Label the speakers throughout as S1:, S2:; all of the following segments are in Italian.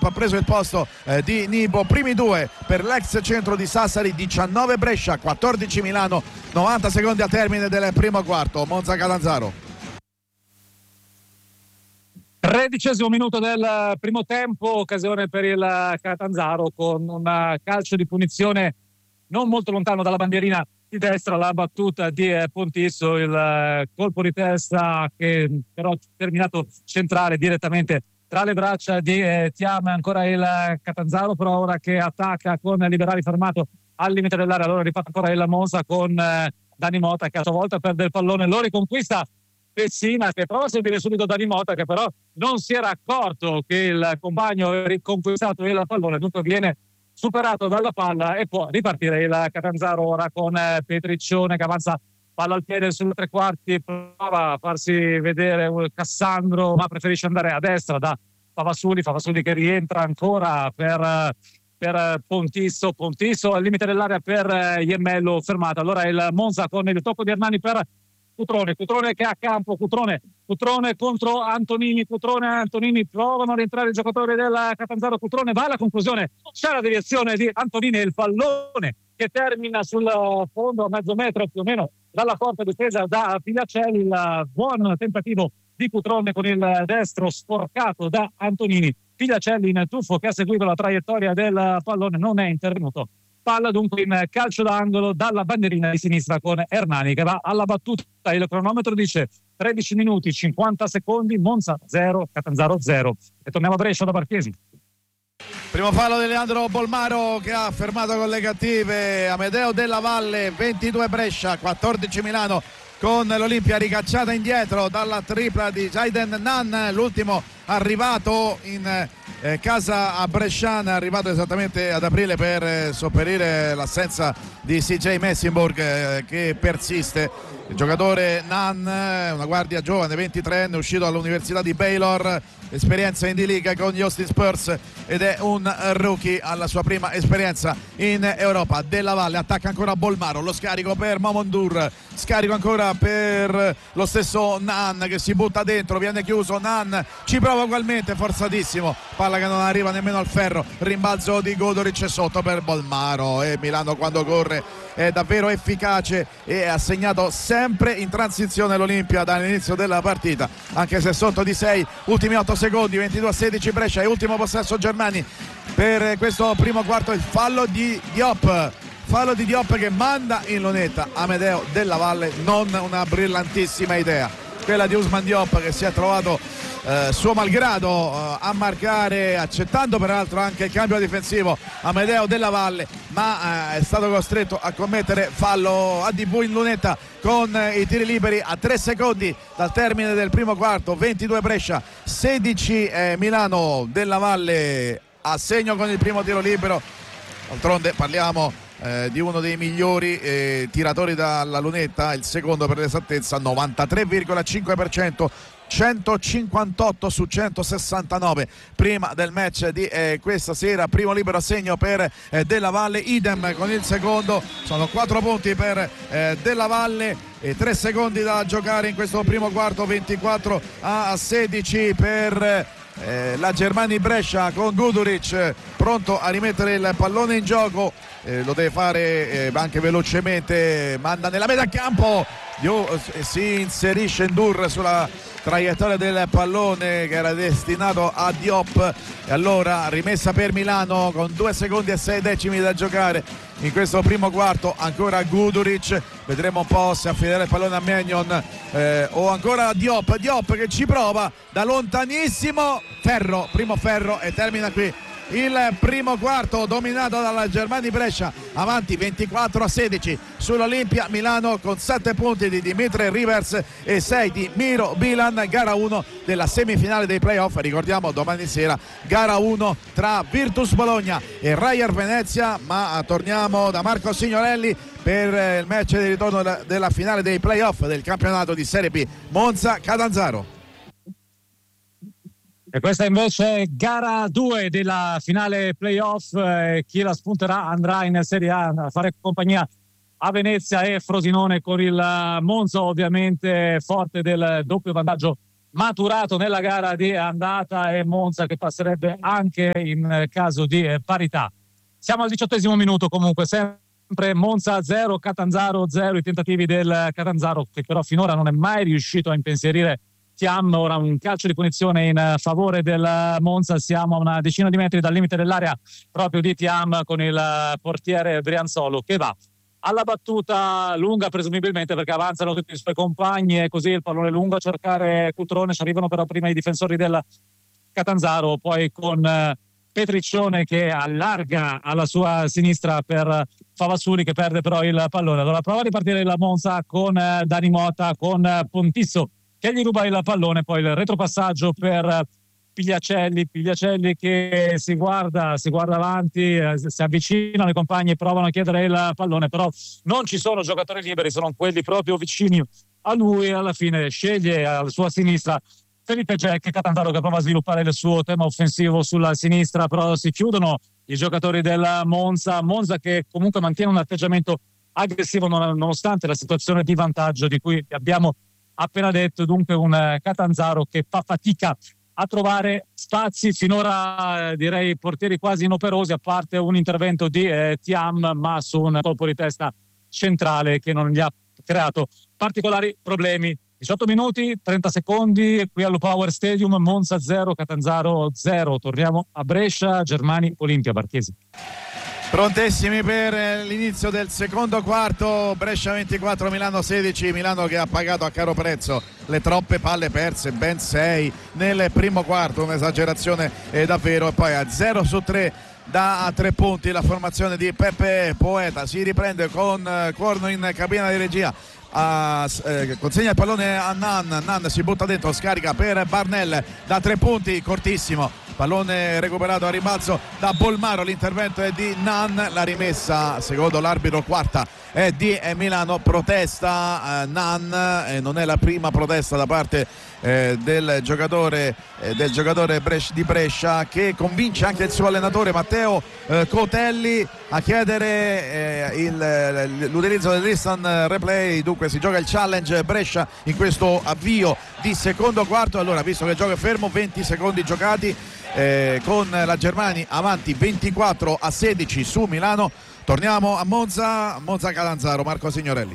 S1: ha preso il posto di Nibo. Primi due per l'ex centro di Sassari, 19 Brescia, 14 Milano, 90 secondi al termine del primo quarto. Monza Catanzaro.
S2: 13° minuto del primo tempo, occasione per il Catanzaro con un calcio di punizione non molto lontano dalla bandierina di destra, la battuta di Pontisso, il colpo di testa che però terminato centrale direttamente tra le braccia di Thiam. Ancora il Catanzaro però ora che attacca con Liberali fermato al limite dell'area. Allora rifatto ancora il Monza con Dani Mota che a sua volta perde il pallone, lo riconquista Pessina che prova a seguire subito Dani Mota, che però non si era accorto che il compagno aveva riconquistato il pallone, dunque viene superato dalla palla e può ripartire il Catanzaro ora con Petriccione che avanza palla al piede sulle tre quarti, prova a farsi vedere Cassandro ma preferisce andare a destra da Favasuli che rientra ancora per Pontisso al limite dell'area per Iemmello fermato. Allora il Monza con il tocco di Hernani per Cutrone che è a campo, Cutrone contro Antonini, Antonini provano a rientrare i giocatori del Catanzaro, Cutrone va alla conclusione, c'è la deviazione di Antonini e il pallone che termina sul fondo a mezzo metro più o meno dalla porta difesa da Figliacelli. Il buon tentativo di Cutrone con il destro sporcato da Antonini. Figliacelli in tuffo che ha seguito la traiettoria del pallone, non è intervenuto. Palla dunque in calcio d'angolo dalla bandierina di sinistra con Hernani che va alla battuta. Il cronometro dice 13 minuti 50 secondi, Monza 0, Catanzaro 0. E torniamo a Brescia da Barchesi.
S1: Primo fallo di Leandro Bolmaro che ha fermato con le cattive Amedeo Della Valle. 22 Brescia, 14 Milano, con l'Olimpia ricacciata indietro dalla tripla di Jaiden Nan, l'ultimo arrivato in casa a Bresciana, arrivato esattamente ad aprile per sopperire l'assenza di CJ Messinburg che persiste. Il giocatore Nan, una guardia giovane, 23enne, uscito dall'Università di Baylor, esperienza in D-League con gli Austin Spurs ed è un rookie alla sua prima esperienza in Europa. Della Valle attacca ancora Bolmaro, lo scarico per Mamondur, scarico ancora per lo stesso Nan che si butta dentro, viene chiuso, Nan ci prova ugualmente, forzatissimo, palla che non arriva nemmeno al ferro, rimbalzo di Godoric sotto per Bolmaro. E Milano quando corre è davvero efficace e ha segnato sempre in transizione l'Olimpia dall'inizio della partita, anche se sotto di 6, ultimi 8 secondi, 22-16 Brescia e ultimo possesso Germani per questo primo quarto. Il fallo di Diop che manda in lunetta Amedeo Della Valle, non una brillantissima idea quella di Ousmane Diop che si è trovato suo malgrado a marcare, accettando peraltro anche il cambio difensivo Amedeo Della Valle, ma è stato costretto a commettere fallo ADV in lunetta con i tiri liberi a 3 secondi dal termine del primo quarto. 22 Brescia, 16 Milano. Della Valle a segno con il primo tiro libero. D'altronde parliamo di uno dei migliori tiratori dalla lunetta, il secondo per l'esattezza, 93,5%, 158 su 169 prima del match di questa sera. Primo libero a segno per Della Valle, idem con il secondo, sono 4 punti per Della Valle e 3 secondi da giocare in questo primo quarto. 24-16 per la Germani Brescia, con Guduric pronto a rimettere il pallone in gioco, lo deve fare anche velocemente, manda nella metà campo, si inserisce Ndur sulla traiettoria del pallone che era destinato a Diop, e allora rimessa per Milano con 2 secondi e 6 decimi da giocare in questo primo quarto. Ancora Guduric, vedremo un po' se affidare il pallone a Magnon o ancora a Diop che ci prova da lontanissimo, primo ferro e termina qui il primo quarto dominato dalla Germani Brescia, avanti 24-16 sull'Olimpia Milano con 7 punti di Dimitri Rivers e 6 di Miro Bilan. Gara 1 della semifinale dei playoff, ricordiamo domani sera gara 1 tra Virtus Bologna e Rayer Venezia, ma torniamo da Marco Signorelli per il match di ritorno della finale dei playoff del campionato di Serie B, Monza Catanzaro.
S2: E questa invece è gara 2 della finale playoff. Chi la spunterà andrà in Serie A a fare compagnia a Venezia e Frosinone, con il Monza ovviamente forte del doppio vantaggio maturato nella gara di andata e Monza che passerebbe anche in caso di parità. Siamo al 18° minuto, comunque sempre Monza 0, Catanzaro 0, i tentativi del Catanzaro che però finora non è mai riuscito a impensierire Thiam. Ora un calcio di punizione in favore del Monza, siamo a una decina di metri dal limite dell'area proprio di Thiam, con il portiere Brianzolo che va alla battuta lunga presumibilmente perché avanzano tutti i suoi compagni e così il pallone lungo a cercare Cutrone. Ci arrivano però prima i difensori del Catanzaro, poi con Petriccione che allarga alla sua sinistra per Favassuri che perde però il pallone. Allora prova a ripartire la Monza con Dani Mota, con Pontisso che gli ruba il pallone, poi il retropassaggio per Pigliacelli che si guarda avanti, si avvicinano i compagni, provano a chiedere il pallone, però non ci sono giocatori liberi, sono quelli proprio vicini a lui. Alla fine sceglie alla sua sinistra Felipe Jack, Catanzaro che prova a sviluppare il suo tema offensivo sulla sinistra, però si chiudono i giocatori del Monza che comunque mantiene un atteggiamento aggressivo nonostante la situazione di vantaggio di cui abbiamo appena detto. Dunque un Catanzaro che fa fatica a trovare spazi, finora direi portieri quasi inoperosi, a parte un intervento di Thiam, ma su un colpo di testa centrale che non gli ha creato particolari problemi. 18 minuti, 30 secondi, qui allo Power Stadium, Monza 0, Catanzaro 0. Torniamo a Brescia, Germani, Olimpia, Barchesi.
S1: Prontissimi per l'inizio del secondo quarto. Brescia 24, Milano 16. Milano che ha pagato a caro prezzo le troppe palle perse, ben 6 nel primo quarto, un'esagerazione davvero. E poi a 0 su 3 da 3 punti la formazione di Peppe Poeta. Si riprende con Corno in cabina di regia. Consegna il pallone a Nan si butta dentro, scarica per Barnell da 3 punti, cortissimo. Pallone recuperato a ribalzo da Bolmaro, l'intervento è di Nan, la rimessa secondo l'arbitro quarta è di Milano. Protesta Nan, non è la prima protesta da parte del giocatore di Brescia, che convince anche il suo allenatore Matteo Cotelli a chiedere l'utilizzo dell'instant replay. Dunque si gioca il challenge Brescia in questo avvio di secondo quarto. Allora, visto che il gioco è fermo, 20 secondi giocati, con la Germani avanti 24-16 su Milano. Torniamo a Monza Catanzaro, Marco Signorelli.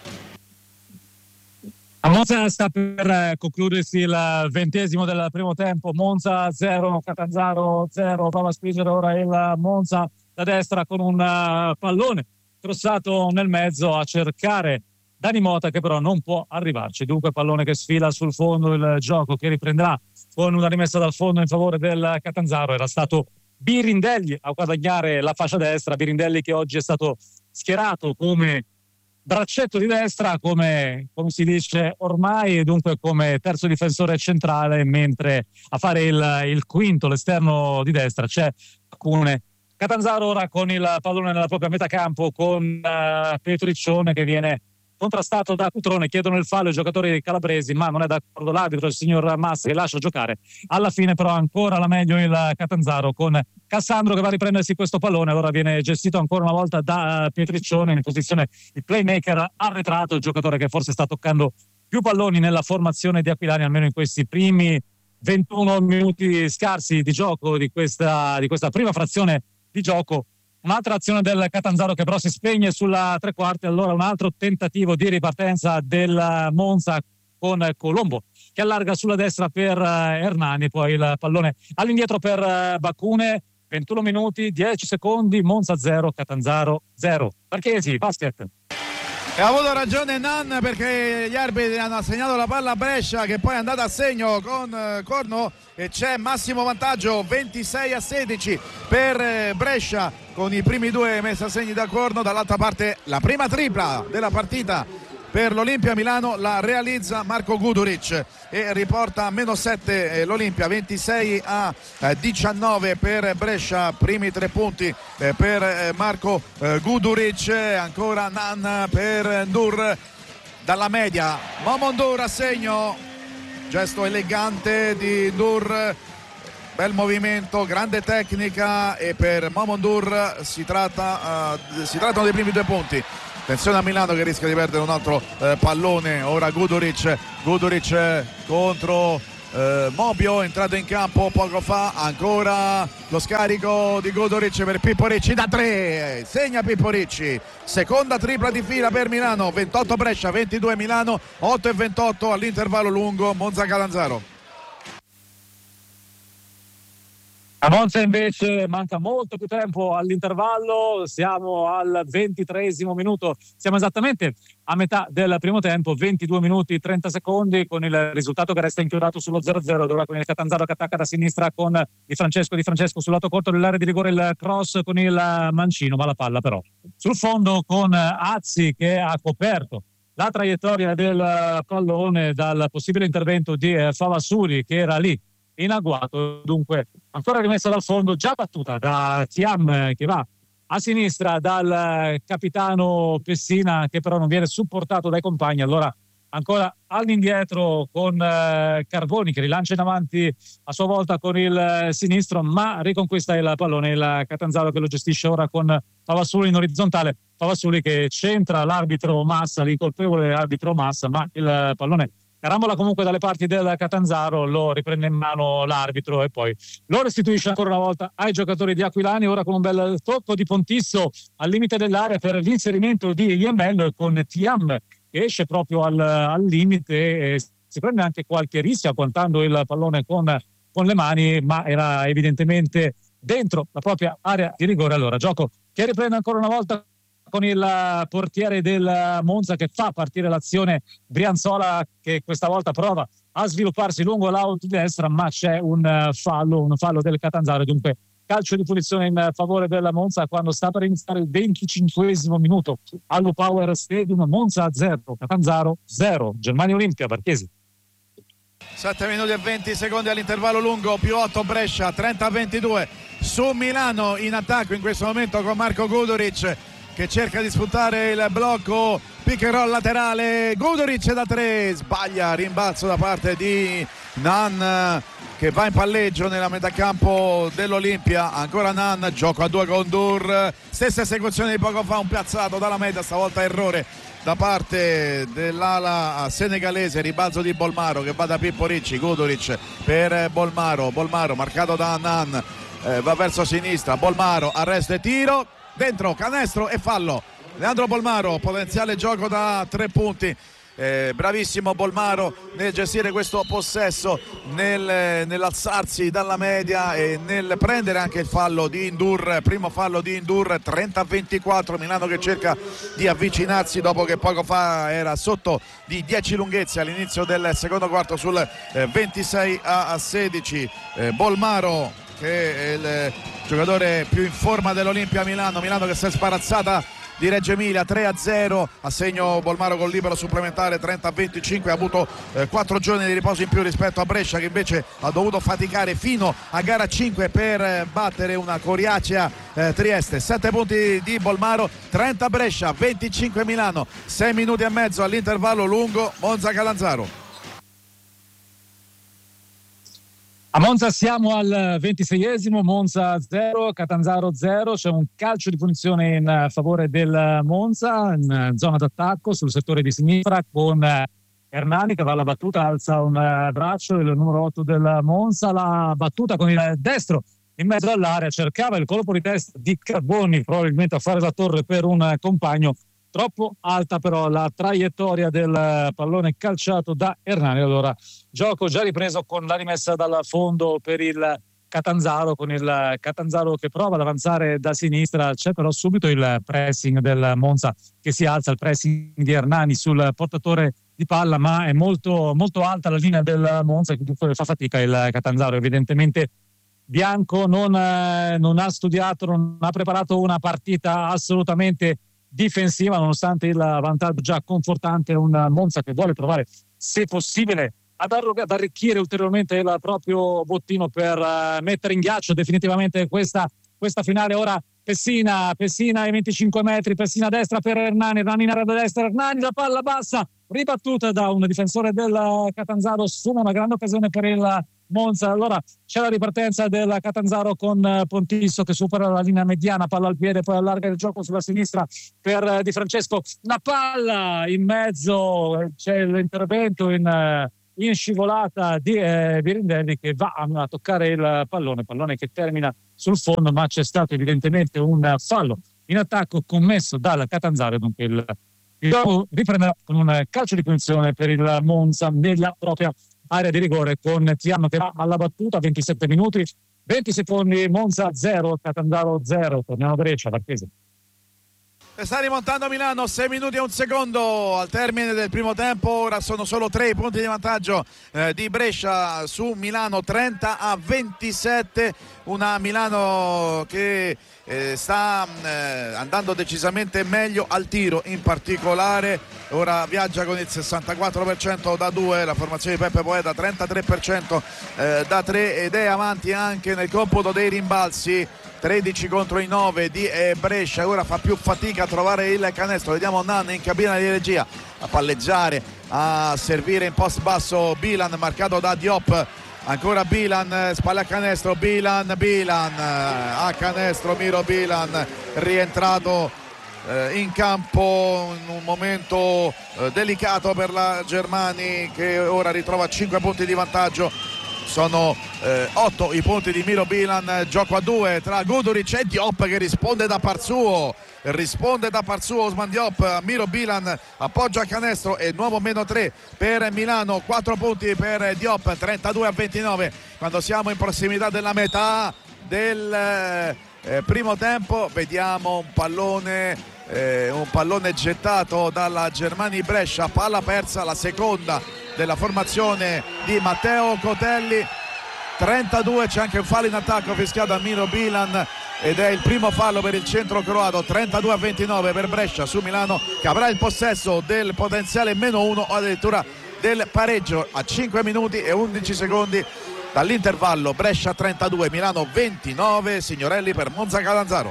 S2: A Monza sta per concludersi il 20° del primo tempo. Monza 0, Catanzaro 0. Prova a spingere ora il Monza da destra con un pallone crossato nel mezzo a cercare Dani Mota, che però non può arrivarci. Dunque pallone che sfila sul fondo, il gioco che riprenderà con una rimessa dal fondo in favore del Catanzaro. Era stato Birindelli a guadagnare la fascia destra, Birindelli che oggi è stato schierato come braccetto di destra, come si dice ormai, e dunque come terzo difensore centrale, mentre a fare il quinto, l'esterno di destra, c'è Cune. Catanzaro ora con il pallone nella propria metà campo, con Petriccione che viene contrastato da Cutrone. Chiedono il fallo i giocatori calabresi, ma non è d'accordo l'arbitro, il signor Massa, che lascia giocare. Alla fine però ancora la meglio il Catanzaro, con Cassandro che va a riprendersi questo pallone. Allora viene gestito ancora una volta da Petriccione in posizione di playmaker arretrato, il giocatore che forse sta toccando più palloni nella formazione di Aquilani, almeno in questi primi 21 minuti scarsi di gioco di questa prima frazione di gioco. Un'altra azione del Catanzaro che però si spegne sulla tre quarti. Allora un altro tentativo di ripartenza del Monza con Colombo che allarga sulla destra per Hernani, poi il pallone all'indietro per Bacune. 21 minuti, 10 secondi, Monza 0, Catanzaro 0. Barchesi, basket.
S1: E ha avuto ragione Nan, perché gli arbitri hanno assegnato la palla a Brescia, che poi è andata a segno con Corno, e c'è massimo vantaggio 26-16 per Brescia, con i primi due messi a segni da Corno. Dall'altra parte la prima tripla della partita per l'Olimpia Milano la realizza Marco Guduric e riporta a -7 l'Olimpia, 26-19 per Brescia. Primi 3 punti per Marco Guduric. Ancora Nan per Ndur dalla media. Momo Ndur a segno, gesto elegante di Ndur, bel movimento, grande tecnica, e per Momo Ndur si trattano dei primi 2 punti. attenzione a Milano che rischia di perdere un altro pallone. Ora Guduric contro Mobio, entrato in campo poco fa. Ancora lo scarico di Guduric per Pippo Ricci da 3, segna Pippo Ricci, seconda tripla di fila per Milano. 28 Brescia, 22 Milano, 8:28 all'intervallo lungo. Monza Catanzaro.
S2: A Monza invece manca molto più tempo all'intervallo, siamo al 23esimo minuto, siamo esattamente a metà del primo tempo, 22 minuti 30 secondi, con il risultato che resta inchiodato sullo 0-0, ora con il Catanzaro che attacca da sinistra con Di Francesco sul lato corto dell'area di rigore, il cross con il mancino, ma la palla però sul fondo con Azzi che ha coperto la traiettoria del pallone dal possibile intervento di Favassuri, che era lì in agguato. Dunque ancora rimessa dal fondo, già battuta da Thiam che va a sinistra dal capitano Pessina, che però non viene supportato dai compagni. Allora ancora all'indietro con Carboni che rilancia in avanti a sua volta con il sinistro, ma riconquista il pallone il Catanzaro, che lo gestisce ora con Favassuli in orizzontale. Favassuli che centra l'arbitro Massa, l'incolpevole arbitro Massa, ma il pallone carambola comunque dalle parti del Catanzaro, lo riprende in mano l'arbitro e poi lo restituisce ancora una volta ai giocatori di Aquilani, ora con un bel tocco di Pontisso al limite dell'area per l'inserimento di Iemel, con Thiam che esce proprio al limite e si prende anche qualche rischio agguantando il pallone con le mani, ma era evidentemente dentro la propria area di rigore. Allora gioco che riprende ancora una volta con il portiere del Monza che fa partire l'azione, Brianzola, che questa volta prova a svilupparsi lungo l'out di destra, ma c'è un fallo del Catanzaro. Dunque calcio di punizione in favore del Monza quando sta per iniziare il 25esimo minuto allo Power Stadium. Monza 0, Catanzaro 0. Germania Olimpia, Barchesi.
S1: 7 minuti e 20 secondi all'intervallo lungo, più 8 Brescia, 30-22 su Milano in attacco in questo momento con Marco Guduric che cerca di sfruttare il blocco, pick and roll laterale, Guduric da 3, sbaglia, rimbalzo da parte di Nan che va in palleggio nella metà campo dell'Olimpia. Ancora Nan, gioco a 2 con Dur, stessa esecuzione di poco fa, un piazzato dalla meta, stavolta errore da parte dell'ala senegalese, ribalzo di Bolmaro che va da Pippo Ricci, Guduric per Bolmaro marcato da Nan, va verso sinistra, Bolmaro, arresto e tiro, dentro, canestro e fallo. Leandro Bolmaro, potenziale gioco da 3 punti. Bravissimo Bolmaro nel gestire questo possesso, nell'alzarsi dalla media e nel prendere anche il fallo di Indur, primo fallo di Indur. 30-24, Milano che cerca di avvicinarsi dopo che poco fa era sotto di 10 lunghezze all'inizio del secondo quarto sul 26-16. Bolmaro che è il giocatore più in forma dell'Olimpia Milano che si è sparazzata di Reggio Emilia 3-0, a segno Bolmaro con libero supplementare. 30-25, ha avuto 4 giorni di riposo in più rispetto a Brescia che invece ha dovuto faticare fino a gara 5 per battere una coriacea Trieste. 7 punti di Bolmaro, 30 Brescia, 25 Milano, 6 minuti e mezzo all'intervallo lungo. Monza Catanzaro.
S2: A Monza siamo al 26esimo, Monza 0, Catanzaro 0, c'è un calcio di punizione in favore del Monza in zona d'attacco sul settore di sinistra con Hernani che va alla battuta, alza un braccio, il numero 8 del Monza, la battuta con il destro in mezzo all'area, cercava il colpo di testa di Carboni probabilmente a fare la torre per un compagno, troppo alta però la traiettoria del pallone calciato da Hernani. Allora gioco già ripreso con la rimessa dal fondo per il Catanzaro, con il Catanzaro che prova ad avanzare da sinistra, c'è però subito il pressing del Monza che si alza, il pressing di Hernani sul portatore di palla, ma è molto, molto alta la linea del Monza, quindi fa fatica il Catanzaro. Evidentemente Bianco non ha studiato, non ha preparato una partita assolutamente difensiva, nonostante il vantaggio già confortante. Un Monza che vuole provare, se possibile, ad arricchire ulteriormente il proprio bottino per mettere in ghiaccio definitivamente questa finale. Ora Pessina ai 25 metri, Pessina a destra per Hernani in area da destra, Hernani, la palla bassa ribattuta da un difensore del Catanzaro, su una grande occasione per il Monza. Allora c'è la ripartenza del Catanzaro con Pontisso che supera la linea mediana, palla al piede, poi allarga il gioco sulla sinistra per Di Francesco, la palla in mezzo, c'è l'intervento in scivolata di Birindelli che va a toccare il pallone che termina sul fondo, ma c'è stato evidentemente un fallo in attacco commesso dal Catanzaro, dunque il gioco riprenderà con un calcio di punizione per il Monza nella propria area di rigore, con Tiano che va alla battuta. 27 minuti 20 secondi, Monza 0 Catanzaro 0. Torniamo a Brescia, Marchese.
S1: Sta rimontando Milano, 6 minuti e un secondo al termine del primo tempo. Ora sono solo 3 i punti di vantaggio di Brescia su Milano, 30-27. Una Milano che sta andando decisamente meglio al tiro, in particolare ora viaggia con il 64% da 2, la formazione di Peppe Poeta 33% da 3, ed è avanti anche nel computo dei rimbalzi, 13 contro i 9 di Brescia. Ora fa più fatica a trovare il canestro, vediamo Nan in cabina di regia a palleggiare, a servire in post basso Bilan, marcato da Diop. Ancora Bilan, spalle a canestro, Bilan a canestro, Miro Bilan, rientrato in campo in un momento delicato per la Germani, che ora ritrova 5 punti di vantaggio. Sono 8 i punti di Miro Bilan, gioco a 2 tra Guduric e Diop che risponde da par suo. Osman Diop, Miro Bilan appoggia a canestro e nuovo -3 per Milano, 4 punti per Diop, 32-29 quando siamo in prossimità della metà del primo tempo. Vediamo un pallone gettato dalla Germani Brescia, palla persa, la seconda della formazione di Matteo Cotelli. 32, c'è anche un fallo in attacco fischiato a Miro Bilan ed è il primo fallo per il centro croato. 32-29 per Brescia su Milano, che avrà il possesso del potenziale -1 o addirittura del pareggio a 5 minuti e 11 secondi dall'intervallo. Brescia 32, Milano 29. Signorelli per Monza Catanzaro.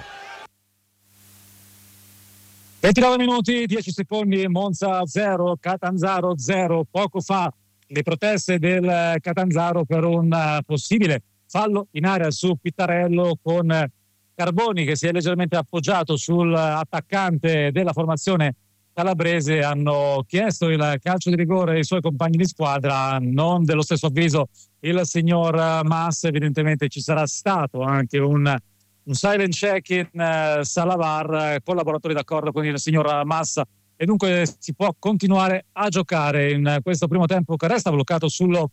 S2: 29 minuti 10 secondi, Monza 0 Catanzaro 0. Poco fa le proteste del Catanzaro per un possibile fallo in area su Pittarello, con Carboni che si è leggermente appoggiato sull'attaccante della formazione calabrese. Hanno chiesto il calcio di rigore ai suoi compagni di squadra, non dello stesso avviso il signor Mas. Evidentemente ci sarà stato anche un silent check in Salavar, collaboratori d'accordo con il signor Massa, e dunque si può continuare a giocare in questo primo tempo che resta bloccato sullo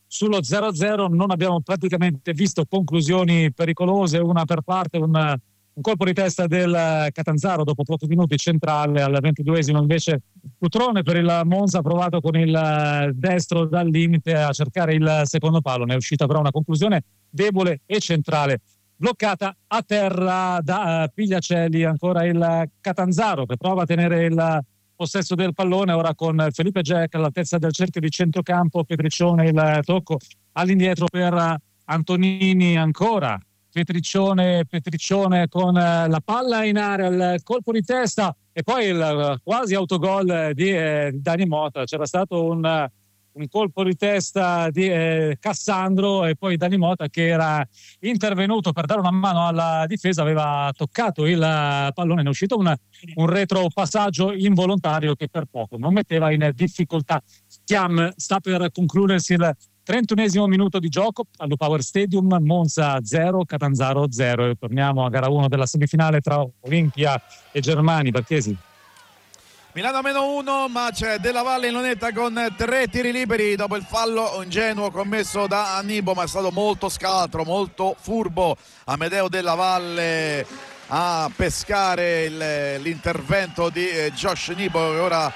S2: 0-0. Non abbiamo praticamente visto conclusioni pericolose, una per parte, un colpo di testa del Catanzaro dopo pochi minuti centrale. Al 22esimo invece Cutrone per il Monza ha provato con il destro dal limite a cercare il secondo palo, ne è uscita però una conclusione debole e centrale, bloccata a terra da Pigliacelli. Ancora il Catanzaro che prova a tenere il possesso del pallone, ora con Felipe Jack all'altezza del cerchio di centrocampo. Petriccione, il tocco all'indietro per Antonini, ancora Petriccione con la palla in area, il colpo di testa e poi il quasi autogol di Dani Mota. C'era stato un colpo di testa di Cassandro e poi Dani Mota, che era intervenuto per dare una mano alla difesa, aveva toccato il pallone, ne è uscito un retropassaggio involontario che per poco non metteva in difficoltà. Sta per concludersi il 31esimo minuto di gioco allo Power Stadium, Monza 0 Catanzaro 0, e torniamo a gara 1 della semifinale tra Olimpia e Germani. Barchesi.
S1: Milano -1, ma c'è Della Valle in lunetta con 3 tiri liberi dopo il fallo ingenuo commesso da Nibo, ma è stato molto scaltro, molto furbo Amedeo Della Valle a pescare l'intervento di Josh Nibo, che ora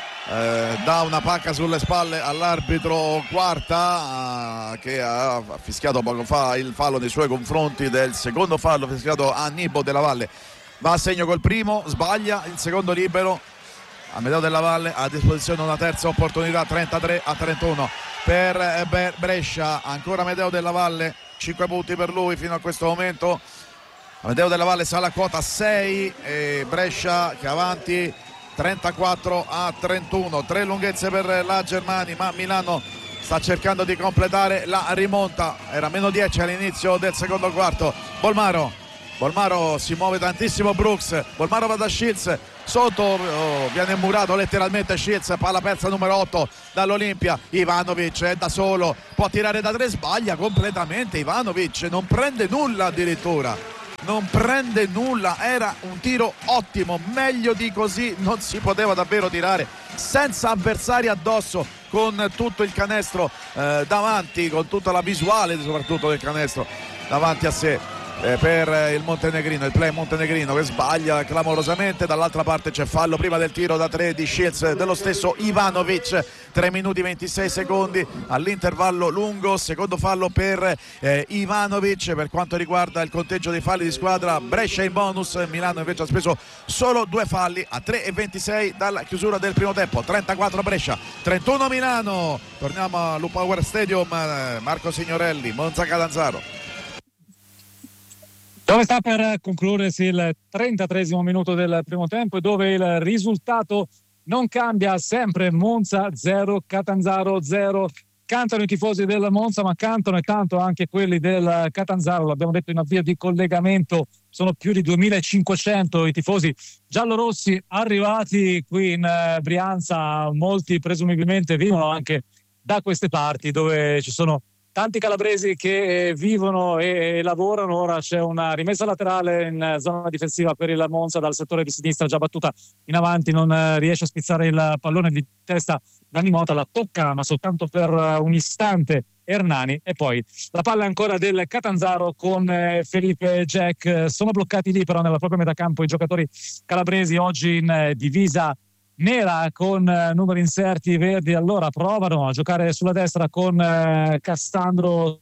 S1: dà una pacca sulle spalle all'arbitro Quarta, che ha fischiato poco fa il fallo nei suoi confronti, del secondo fallo fischiato a Nibo. Della Valle va a segno col primo, sbaglia il secondo libero. Amedeo Della Valle ha a disposizione una terza opportunità, 33-31 per Brescia. Ancora Amedeo Della Valle, 5 punti per lui fino a questo momento. Amedeo Della Valle sale a quota 6 e Brescia che avanti 34-31. 3 lunghezze per la Germani, ma Milano sta cercando di completare la rimonta, era meno 10 all'inizio del secondo quarto. Bolmaro si muove tantissimo, Brooks, Bolmaro va da Shields, sotto viene murato letteralmente Shields, palla persa numero 8 dall'Olimpia. Ivanovic è da solo, può tirare da 3, sbaglia completamente Ivanovic, non prende nulla, addirittura non prende nulla. Era un tiro ottimo, meglio di così non si poteva davvero tirare, senza avversari addosso, con tutto il canestro davanti, con tutta la visuale soprattutto del canestro davanti a sé. Per il montenegrino, il play montenegrino che sbaglia clamorosamente. Dall'altra parte c'è fallo prima del tiro da 3 di Shields, dello stesso Ivanovic. 3 minuti 26 secondi all'intervallo lungo, secondo fallo per Ivanovic. Per quanto riguarda il conteggio dei falli di squadra, Brescia in bonus, Milano invece ha speso solo 2 falli a 3:26 dalla chiusura del primo tempo. 34 Brescia, 31 Milano. Torniamo al Power Stadium, Marco Signorelli, Monza Catanzaro,
S2: dove sta per concludersi il 33esimo minuto del primo tempo e dove il risultato non cambia, sempre Monza 0, Catanzaro 0. Cantano i tifosi del Monza, ma cantano e tanto anche quelli del Catanzaro. L'abbiamo detto in avvio di collegamento, sono più di 2500 i tifosi giallorossi arrivati qui in Brianza. Molti presumibilmente vivono anche da queste parti, dove ci sono tanti calabresi che vivono e lavorano. Ora c'è una rimessa laterale in zona difensiva per il Monza dal settore di sinistra, già battuta in avanti, non riesce a spizzare il pallone di testa. Dani Mota la tocca ma soltanto per un istante Hernani, e poi la palla ancora del Catanzaro con Felipe Jack. Sono bloccati lì però nella propria metà campo i giocatori calabresi, oggi in divisa nera con numeri inserti verdi. Allora provano a giocare sulla destra con Castandro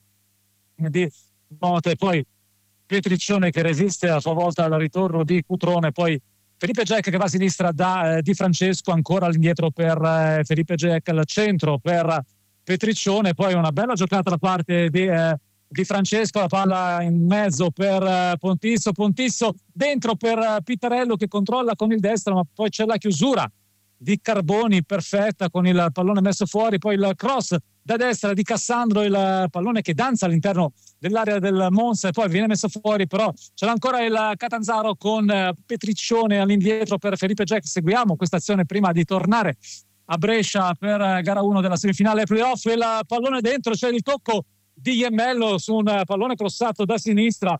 S2: di Mota e poi Pietriccione che resiste a sua volta al ritorno di Cutrone, poi Felipe Jack che va a sinistra da Di Francesco, ancora all'indietro per Felipe Jack, al centro per Pietriccione, poi una bella giocata da parte di Francesco, la palla in mezzo per Pontisso dentro per Pittarello che controlla con il destro, ma poi c'è la chiusura di Carboni perfetta con il pallone messo fuori, poi il cross da destra di Cassandro, il pallone che danza all'interno dell'area del Monza e poi viene messo fuori, però ce l'ha ancora il Catanzaro con Petriccione all'indietro per Felipe Jack. Seguiamo questa azione prima di tornare a Brescia per gara 1 della semifinale playoff. Il pallone dentro, c'è il tocco di Iemmello su un pallone crossato da sinistra,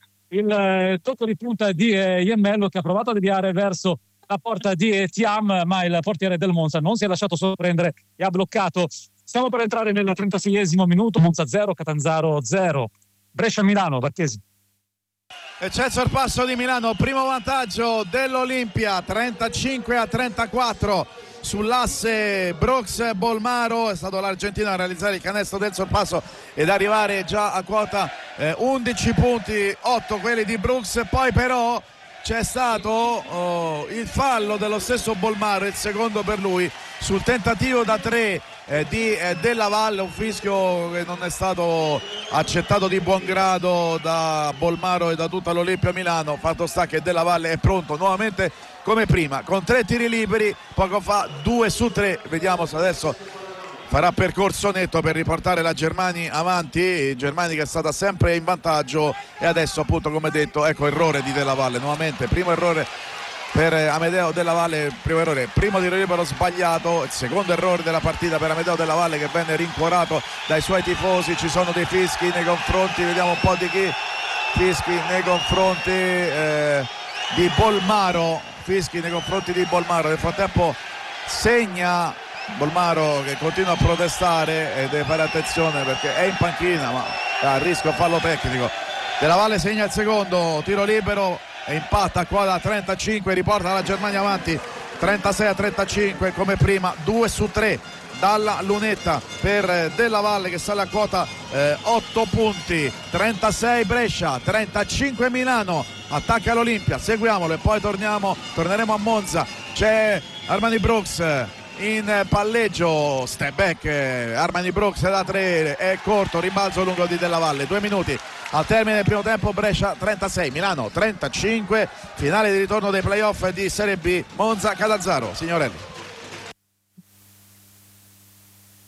S2: il tocco di punta di Iemmello che ha provato a deviare verso la porta di Thiam, ma il portiere del Monza non si è lasciato sorprendere e ha bloccato. Stiamo per entrare nel 36esimo minuto, Monza 0, Catanzaro 0. Brescia-Milano, Varchesi.
S1: E c'è il sorpasso di Milano, primo vantaggio dell'Olimpia, 35-34 sull'asse Brooks-Bolmaro. È stato l'argentino a realizzare il canestro del sorpasso ed arrivare già a quota 11 punti, 8 quelli di Brooks. Poi però c'è stato il fallo dello stesso Bolmaro, il secondo per lui, sul tentativo da 3 di Della Valle, un fischio che non è stato accettato di buon grado da Bolmaro e da tutta l'Olimpia Milano. Fatto sta che Della Valle è pronto nuovamente come prima con 3 tiri liberi, poco fa 2 su 3. Vediamo se adesso farà percorso netto per riportare la Germani avanti, Germani che è stata sempre in vantaggio, e adesso appunto come detto ecco errore di Della Valle nuovamente, primo errore per Amedeo Della Valle, primo tiro libero sbagliato, il secondo errore della partita per Amedeo Della Valle che venne rincuorato dai suoi tifosi. Ci sono dei fischi nei confronti, vediamo un po' di chi, fischi nei confronti di Bolmaro, nel frattempo segna Bolmaro che continua a protestare e deve fare attenzione perché è in panchina ma è a rischio fallo tecnico. Della Valle segna il secondo tiro libero e impatta a quota 35, riporta la Germania avanti 36-35 come prima, 2 su 3 dalla lunetta per Della Valle che sale a quota 8 punti. 36 Brescia, 35 Milano, attacca l'Olimpia, seguiamolo e poi torneremo a Monza. C'è Armani Brooks in palleggio, step back, Armani Brooks da 3, è corto, rimbalzo lungo di Della Valle. 2 minuti al termine del primo tempo, Brescia 36, Milano 35, finale di ritorno dei playoff di Serie B, Monza Catanzaro. Signorelli.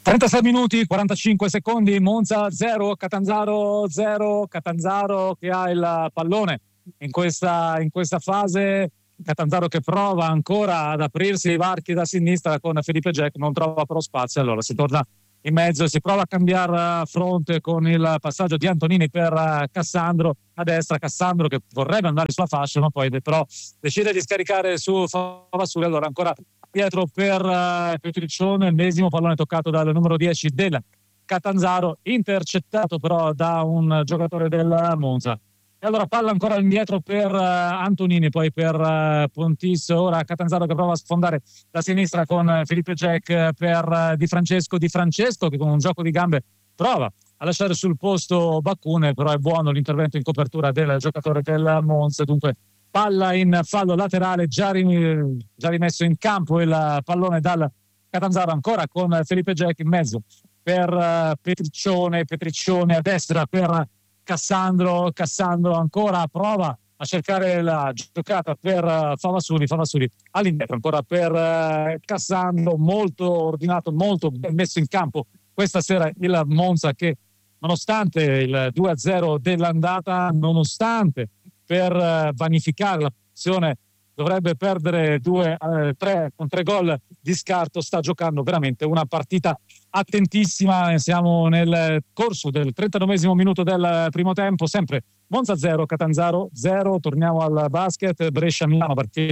S2: 36 minuti, 45 secondi, Monza 0, Catanzaro 0, Catanzaro che ha il pallone in questa fase, Catanzaro che prova ancora ad aprirsi i varchi da sinistra con Felipe Jack, non trova però spazio, allora si torna in mezzo e si prova a cambiare fronte con il passaggio di Antonini per Cassandro a destra, Cassandro che vorrebbe andare sulla fascia ma poi però decide di scaricare su Favassuli, allora ancora Pietro per Petriccione, l'ennesimo pallone toccato dal numero 10 del Catanzaro, intercettato però da un giocatore del Monza. E allora palla ancora indietro per Antonini, poi per Pontisso, ora Catanzaro che prova a sfondare da sinistra con Felipe Jack per Di Francesco che con un gioco di gambe prova a lasciare sul posto Baccune, però è buono l'intervento in copertura del giocatore del Monza, dunque palla in fallo laterale, già rimesso in campo il pallone dal Catanzaro, ancora con Felipe Jack in mezzo per Petriccione a destra per Cassandro ancora prova a cercare la giocata per Favassuli all'indietro ancora per Cassandro, molto ordinato, molto ben messo in campo questa sera il Monza, che nonostante il 2-0 dell'andata, nonostante per vanificare la posizione dovrebbe perdere 3 con 3 gol di scarto, sta giocando veramente una partita attentissima. Siamo nel corso del 39esimo minuto del primo tempo, sempre Monza 0, Catanzaro 0. Torniamo al basket, Brescia-Milano, partita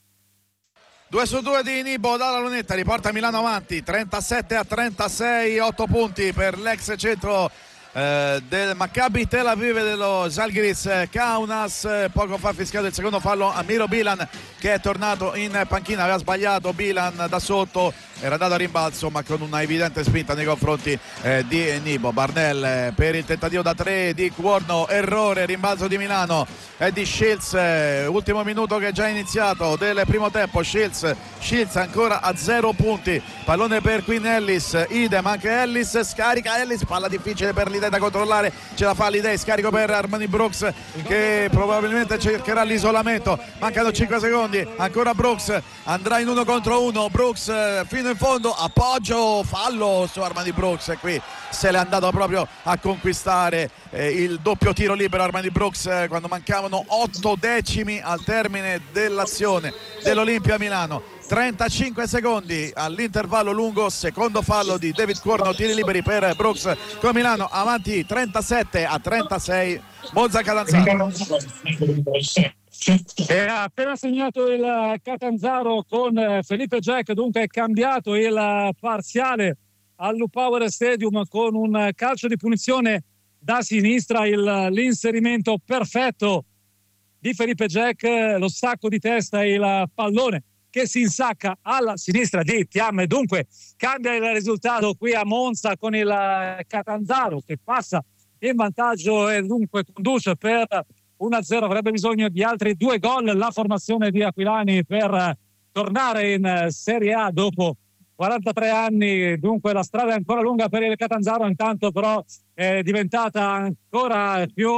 S1: 2-2 di Nibo dalla lunetta, riporta Milano avanti 37-36, 8 punti per l'ex centro del Maccabi Tel Aviv dello Žalgiris Kaunas. Poco fa fischiato il secondo fallo a Miro Bilan, che è tornato in panchina, aveva sbagliato Bilan da sotto, era andato a rimbalzo ma con una evidente spinta nei confronti di Nibo. Barnell per il tentativo da 3 di Cuorno, errore, rimbalzo di Milano e di Shields, ultimo minuto che è già iniziato del primo tempo. Shields ancora a 0 punti, pallone per Quinn Ellis, idem anche Ellis, scarica Ellis, palla difficile per l'idea da controllare, ce la fa l'idea, scarico per Armani Brooks che probabilmente cercherà l'isolamento, mancano 5 secondi, ancora Brooks, andrà in 1 contro 1, Brooks fino in fondo, appoggio, fallo su Armani Brooks e qui se l'è andato proprio a conquistare il doppio tiro libero Armani Brooks quando mancavano 8 decimi al termine dell'azione dell'Olimpia Milano. 35 secondi all'intervallo lungo, secondo fallo di David Cuorno, tiri liberi per Brooks con Milano avanti 37-36. Monza Catanzaro.
S2: E ha appena segnato il Catanzaro con Felipe Jack, dunque è cambiato il parziale all'Upower Stadium con un calcio di punizione da sinistra, l'inserimento perfetto di Felipe Jack, lo stacco di testa e il pallone che si insacca alla sinistra di Thiam, dunque cambia il risultato qui a Monza con il Catanzaro che passa in vantaggio e dunque conduce per 1-0. Avrebbe bisogno di altri 2 gol la formazione di Aquilani per tornare in Serie A dopo 43 anni, dunque la strada è ancora lunga per il Catanzaro, intanto però è diventata ancora più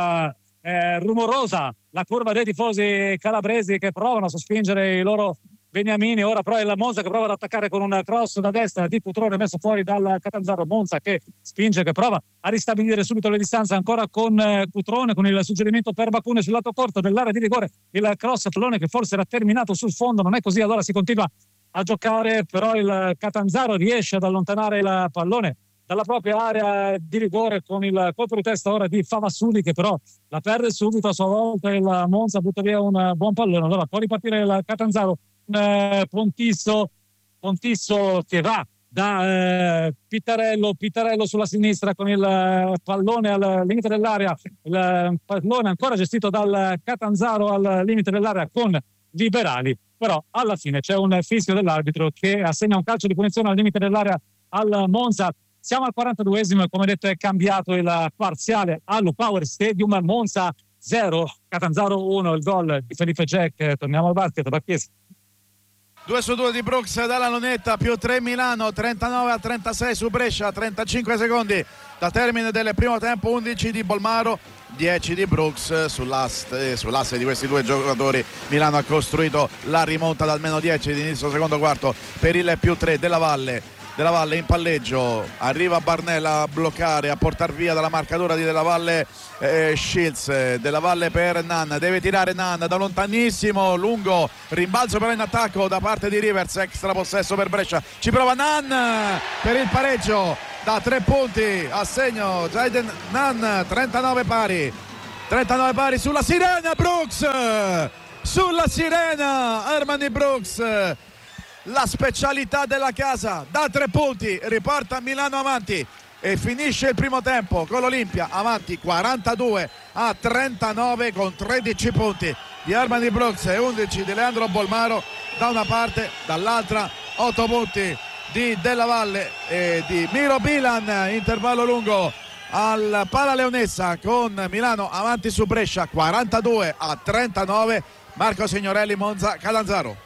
S2: rumorosa la curva dei tifosi calabresi che provano a sospingere i loro beniamini. Ora però è la Monza che prova ad attaccare con un cross da destra di Cutrone messo fuori dal Catanzaro. Monza che spinge, che prova a ristabilire subito le distanze ancora con Cutrone, con il suggerimento per Baccune sul lato corto dell'area di rigore, il cross pallone che forse era terminato sul fondo, non è così, allora si continua a giocare, però il Catanzaro riesce ad allontanare il pallone dalla propria area di rigore con il colpo di testa ora di Favassuli che però la perde subito. A sua volta il Monza butta via un buon pallone, allora può ripartire il Catanzaro. Pontisso che va da Pittarello sulla sinistra con il pallone al limite dell'area, il pallone ancora gestito dal Catanzaro al limite dell'area con Liberali, però alla fine c'è un fischio dell'arbitro che assegna un calcio di punizione al limite dell'area al Monza. Siamo al 42esimo e come detto è cambiato il parziale all'Upower Stadium, Monza 0, Catanzaro 1, il gol di Felipe Jack. Torniamo al basket, Bacchesi.
S1: 2-2 di Brooks dalla lunetta, più 3 Milano, 39-36 su Brescia, 35 secondi da termine del primo tempo, 11 di Bolmaro, 10 di Brooks. Sull'asse di questi due giocatori Milano ha costruito la rimonta da almeno 10 di inizio secondo quarto per il più 3 della Valle. Della Valle in palleggio, arriva Barnella a bloccare, a portar via dalla marcatura di Della Valle Shields. Della Valle per Nan, deve tirare Nan da lontanissimo, lungo, rimbalzo però in attacco da parte di Rivers, extra possesso per Brescia, ci prova Nan per il pareggio da 3 punti, a segno Jaden Nan, 39 pari sulla sirena Brooks, sulla sirena Armani Brooks, la specialità della casa, da 3 punti riporta Milano avanti e finisce il primo tempo con l'Olimpia avanti 42-39 con 13 punti di Armani Brooks e 11 di Leandro Bolmaro da una parte, dall'altra 8 punti di Della Valle e di Miro Bilan. Intervallo lungo al Pala Leonessa con Milano avanti su Brescia 42-39. Marco Signorelli, Monza, Catanzaro.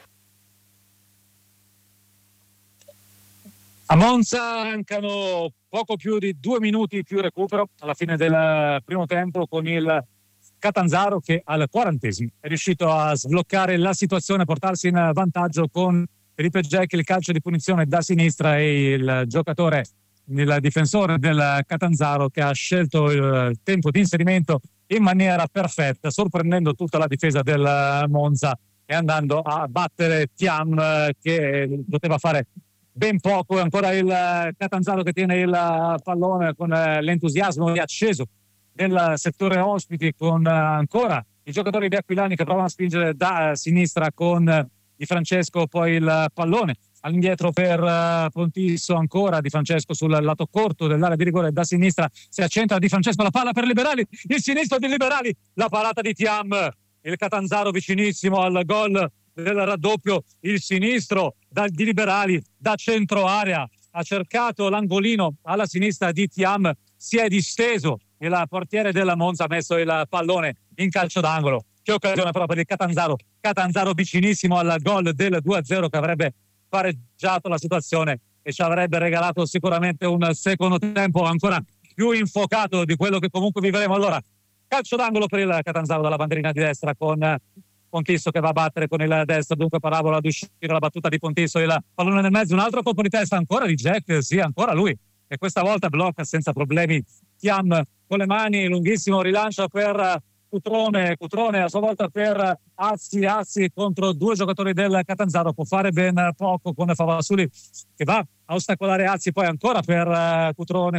S2: A Monza mancano poco più di 2 minuti più recupero alla fine del primo tempo, con il Catanzaro che al 40° è riuscito a sbloccare la situazione, a portarsi in vantaggio con Felipe Jack, il calcio di punizione da sinistra e il giocatore, il difensore del Catanzaro che ha scelto il tempo di inserimento in maniera perfetta, sorprendendo tutta la difesa del Monza e andando a battere Thiam che poteva fare ben poco. Ancora il Catanzaro che tiene il pallone con l'entusiasmo riacceso nel settore ospiti, con ancora i giocatori di Aquilani che provano a spingere da sinistra con Di Francesco, poi il pallone all'indietro per Pontisso, ancora Di Francesco sul lato corto dell'area di rigore da sinistra, si accentra Di Francesco, la palla per Liberali, il sinistro di Liberali, la parata di Thiam, il Catanzaro vicinissimo al gol del raddoppio, il sinistro di Liberali da centro area, ha cercato l'angolino alla sinistra di Thiam, si è disteso e il portiere della Monza ha messo il pallone in calcio d'angolo. Che occasione però per il Catanzaro vicinissimo al gol del 2-0 che avrebbe pareggiato la situazione e ci avrebbe regalato sicuramente un secondo tempo ancora più infuocato di quello che comunque vivremo. Allora, calcio d'angolo per il Catanzaro dalla bandierina di destra con Pontisso che va a battere con il destro, dunque parabola ad uscire la battuta di Pontisso, il pallone nel mezzo, un altro colpo di testa ancora di Jack, sì, ancora lui, e questa volta blocca senza problemi Thiam con le mani, lunghissimo rilancio per Cutrone a sua volta per Azzi contro 2 giocatori del Catanzaro, può fare ben poco con Favasuli che va a ostacolare Azzi, poi ancora per Cutrone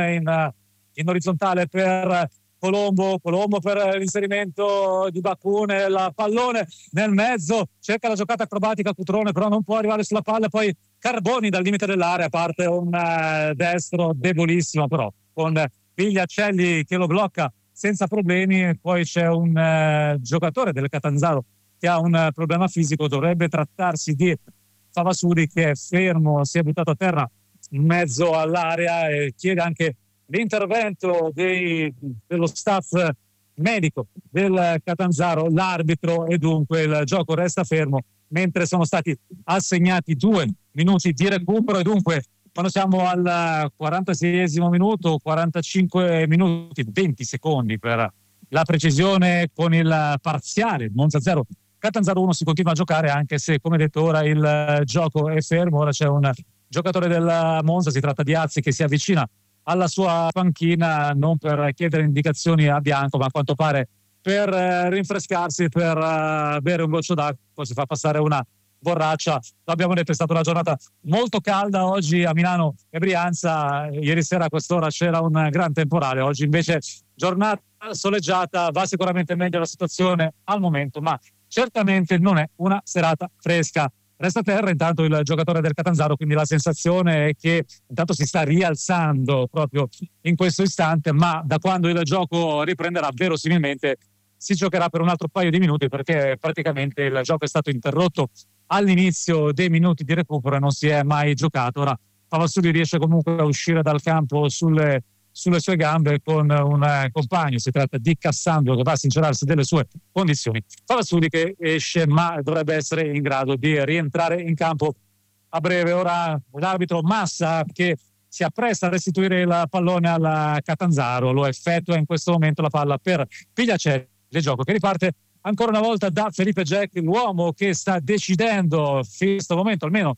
S2: in orizzontale per Colombo per l'inserimento di Bacune, il pallone nel mezzo, cerca la giocata acrobatica Cutrone però non può arrivare sulla palla, poi Carboni dal limite dell'area, parte un destro debolissimo però con Pigliacelli che lo blocca senza problemi. Poi c'è un giocatore del Catanzaro che ha un problema fisico, dovrebbe trattarsi di Favasuli che è fermo, si è buttato a terra in mezzo all'area e chiede anche l'intervento dello staff medico del Catanzaro, l'arbitro, e dunque il gioco resta fermo mentre sono stati assegnati 2 minuti di recupero e dunque quando siamo al 46esimo minuto, 45 minuti 20 secondi per la precisione, con il parziale Monza 0 Catanzaro 1 si continua a giocare, anche se come detto ora il gioco è fermo. Ora c'è un giocatore del Monza, si tratta di Azzi, che si avvicina alla sua panchina non per chiedere indicazioni a Bianco ma a quanto pare per rinfrescarsi, per bere un goccio d'acqua, si fa passare una borraccia. L'abbiamo detto, è stata una giornata molto calda oggi a Milano e Brianza, ieri sera a quest'ora c'era un gran temporale, oggi invece giornata soleggiata, va sicuramente meglio la situazione al momento, ma certamente non è una serata fresca. Resta a terra intanto il giocatore del Catanzaro, quindi la sensazione è che intanto si sta rialzando proprio in questo istante, ma da quando il gioco riprenderà verosimilmente si giocherà per un altro paio di minuti, perché praticamente il gioco è stato interrotto all'inizio dei minuti di recupero e non si è mai giocato. Ora Favasuli riesce comunque a uscire dal campo sulle sue gambe con un compagno, si tratta di Cassandro che va a sincerarsi delle sue condizioni. Favasuli che esce ma dovrebbe essere in grado di rientrare in campo a breve. Ora l'arbitro Massa che si appresta a restituire il pallone al Catanzaro, lo effettua in questo momento, la palla per Pigliacelli, il gioco che riparte ancora una volta da Felipe Jack, l'uomo che sta decidendo in questo momento almeno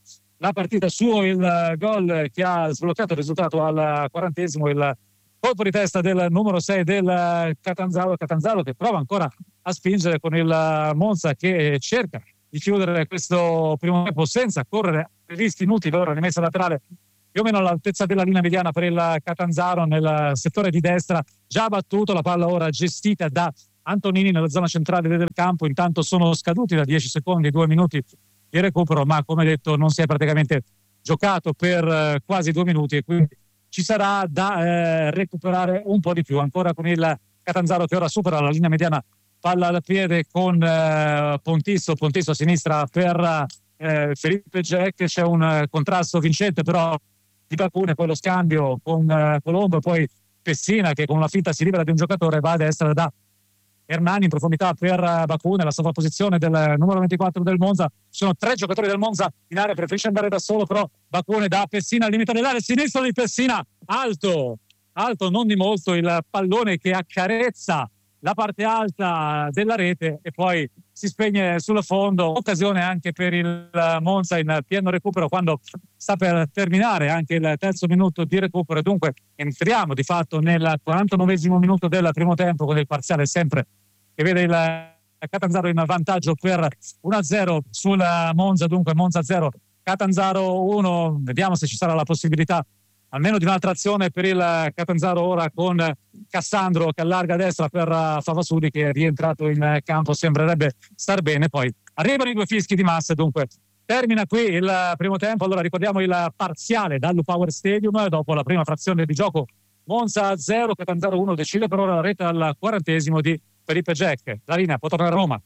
S2: la partita, suo il gol che ha sbloccato il risultato al 40esimo, il colpo di testa del numero 6 del Catanzaro che prova ancora a spingere con il Monza, che cerca di chiudere questo primo tempo senza correre rischi inutili. Ora rimessa laterale più o meno all'altezza della linea mediana per il Catanzaro nel settore di destra, già battuto, la palla ora gestita da Antonini nella zona centrale del campo. Intanto sono scaduti da 10 secondi 2 minuti di recupero, ma come detto non si è praticamente giocato per quasi 2 minuti, e quindi ci sarà da recuperare un po' di più. Ancora con il Catanzaro che ora supera la linea mediana, palla al piede con Pontisso a sinistra per Felipe Jack. C'è un contrasto vincente però di Bacune, poi lo scambio con Colombo, poi Pessina che con la finta si libera di un giocatore, va a destra da Hernani in profondità per Bacune, la sovrapposizione del numero 24 del Monza. Ci sono 3 giocatori del Monza in area, preferisce andare da solo, però Bacune da Pessina al limite dell'area, sinistro di Pessina, alto non di molto il pallone che accarezza la parte alta della rete e poi si spegne sul fondo. Occasione anche per il Monza in pieno recupero quando sta per terminare anche il terzo minuto di recupero, e dunque entriamo di fatto nel 49esimo minuto del primo tempo, con il parziale sempre che vede il Catanzaro in vantaggio per 1-0 sul Monza. Dunque Monza 0, Catanzaro 1. Vediamo se ci sarà la possibilità almeno di un'altra azione per il Catanzaro ora, con Cassandro che allarga a destra per Favasudi che è rientrato in campo, sembrerebbe star bene. Poi arrivano i 2 fischi di massa, dunque termina qui il primo tempo. Allora ricordiamo il parziale dal Power Stadium dopo la prima frazione di gioco: Monza 0, Catanzaro 1. Decide per ora la rete al 40esimo di Felipe Jack. La linea può tornare a Roma.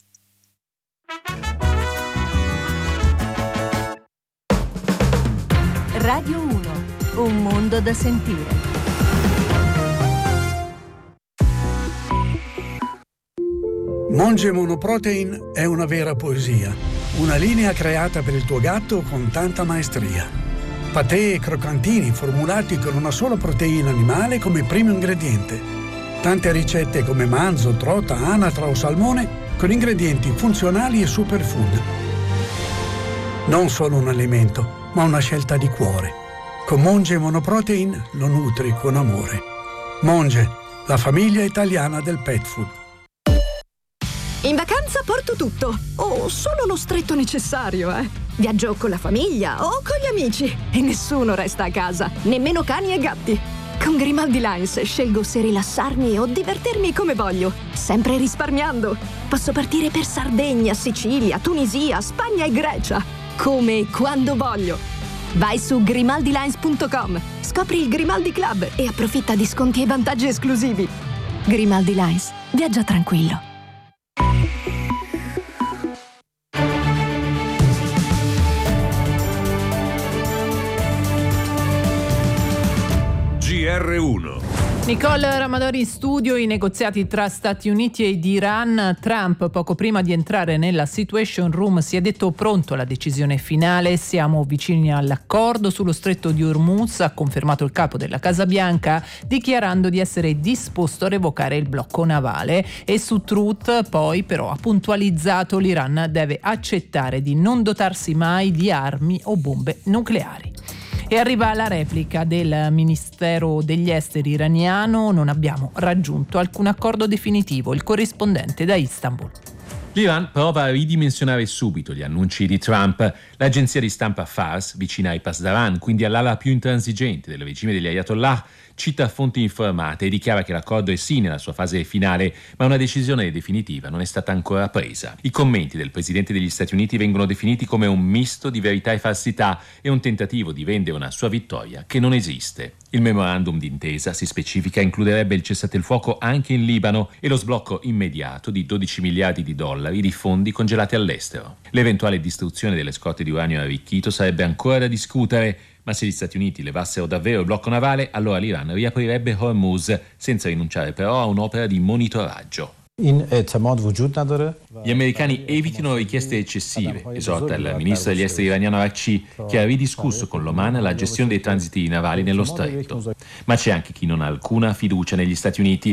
S3: Radio 1, un mondo da sentire.
S4: Monge Monoprotein è una vera poesia, una linea creata per il tuo gatto con tanta maestria. Patè e croccantini formulati con una sola proteina animale come primo ingrediente. Tante ricette come manzo, trota, anatra o salmone con ingredienti funzionali e superfood. Non solo un alimento, ma una scelta di cuore. Con Monge Monoprotein lo nutri con amore. Monge, la famiglia italiana del pet food.
S5: In vacanza porto tutto, o solo lo stretto necessario, Viaggio con la famiglia o con gli amici e nessuno resta a casa, nemmeno cani e gatti. Con Grimaldi Lines scelgo se rilassarmi o divertirmi come voglio, sempre risparmiando. Posso partire per Sardegna, Sicilia, Tunisia, Spagna e Grecia, come e quando voglio. Vai su grimaldilines.com, scopri il Grimaldi Club e approfitta di sconti e vantaggi esclusivi. Grimaldi Lines, viaggia tranquillo.
S6: GR1.
S7: Nicole Ramadori in studio. I negoziati tra Stati Uniti ed Iran. Trump, poco prima di entrare nella Situation Room, si è detto pronto alla decisione finale. Siamo vicini all'accordo sullo stretto di Hormuz, ha confermato il capo della Casa Bianca, dichiarando di essere disposto a revocare il blocco navale. E su Truth poi però ha puntualizzato: l'Iran deve accettare di non dotarsi mai di armi o bombe nucleari. E arriva la replica del Ministero degli Esteri iraniano: non abbiamo raggiunto alcun accordo definitivo. Il corrispondente da Istanbul.
S8: L'Iran prova a ridimensionare subito gli annunci di Trump. L'agenzia di stampa Fars, vicina ai Pasdaran, quindi all'ala più intransigente del regime degli Ayatollah, cita fonti informate e dichiara che l'accordo è sì nella sua fase finale, ma una decisione definitiva non è stata ancora presa. I commenti del presidente degli Stati Uniti vengono definiti come un misto di verità e falsità e un tentativo di vendere una sua vittoria che non esiste. Il memorandum d'intesa, si specifica, includerebbe il cessate il fuoco anche in Libano e lo sblocco immediato di $12 miliardi di fondi congelati all'estero. L'eventuale distruzione delle scorte di uranio arricchito sarebbe ancora da discutere, ma se gli Stati Uniti levassero davvero il blocco navale, allora l'Iran riaprirebbe Hormuz, senza rinunciare però a un'opera di monitoraggio. Gli americani evitino richieste eccessive, esorta il ministro degli esteri iraniano Araghchi, che ha ridiscusso con l'Oman la gestione dei transiti navali nello stretto. Ma c'è anche chi non ha alcuna fiducia negli Stati Uniti.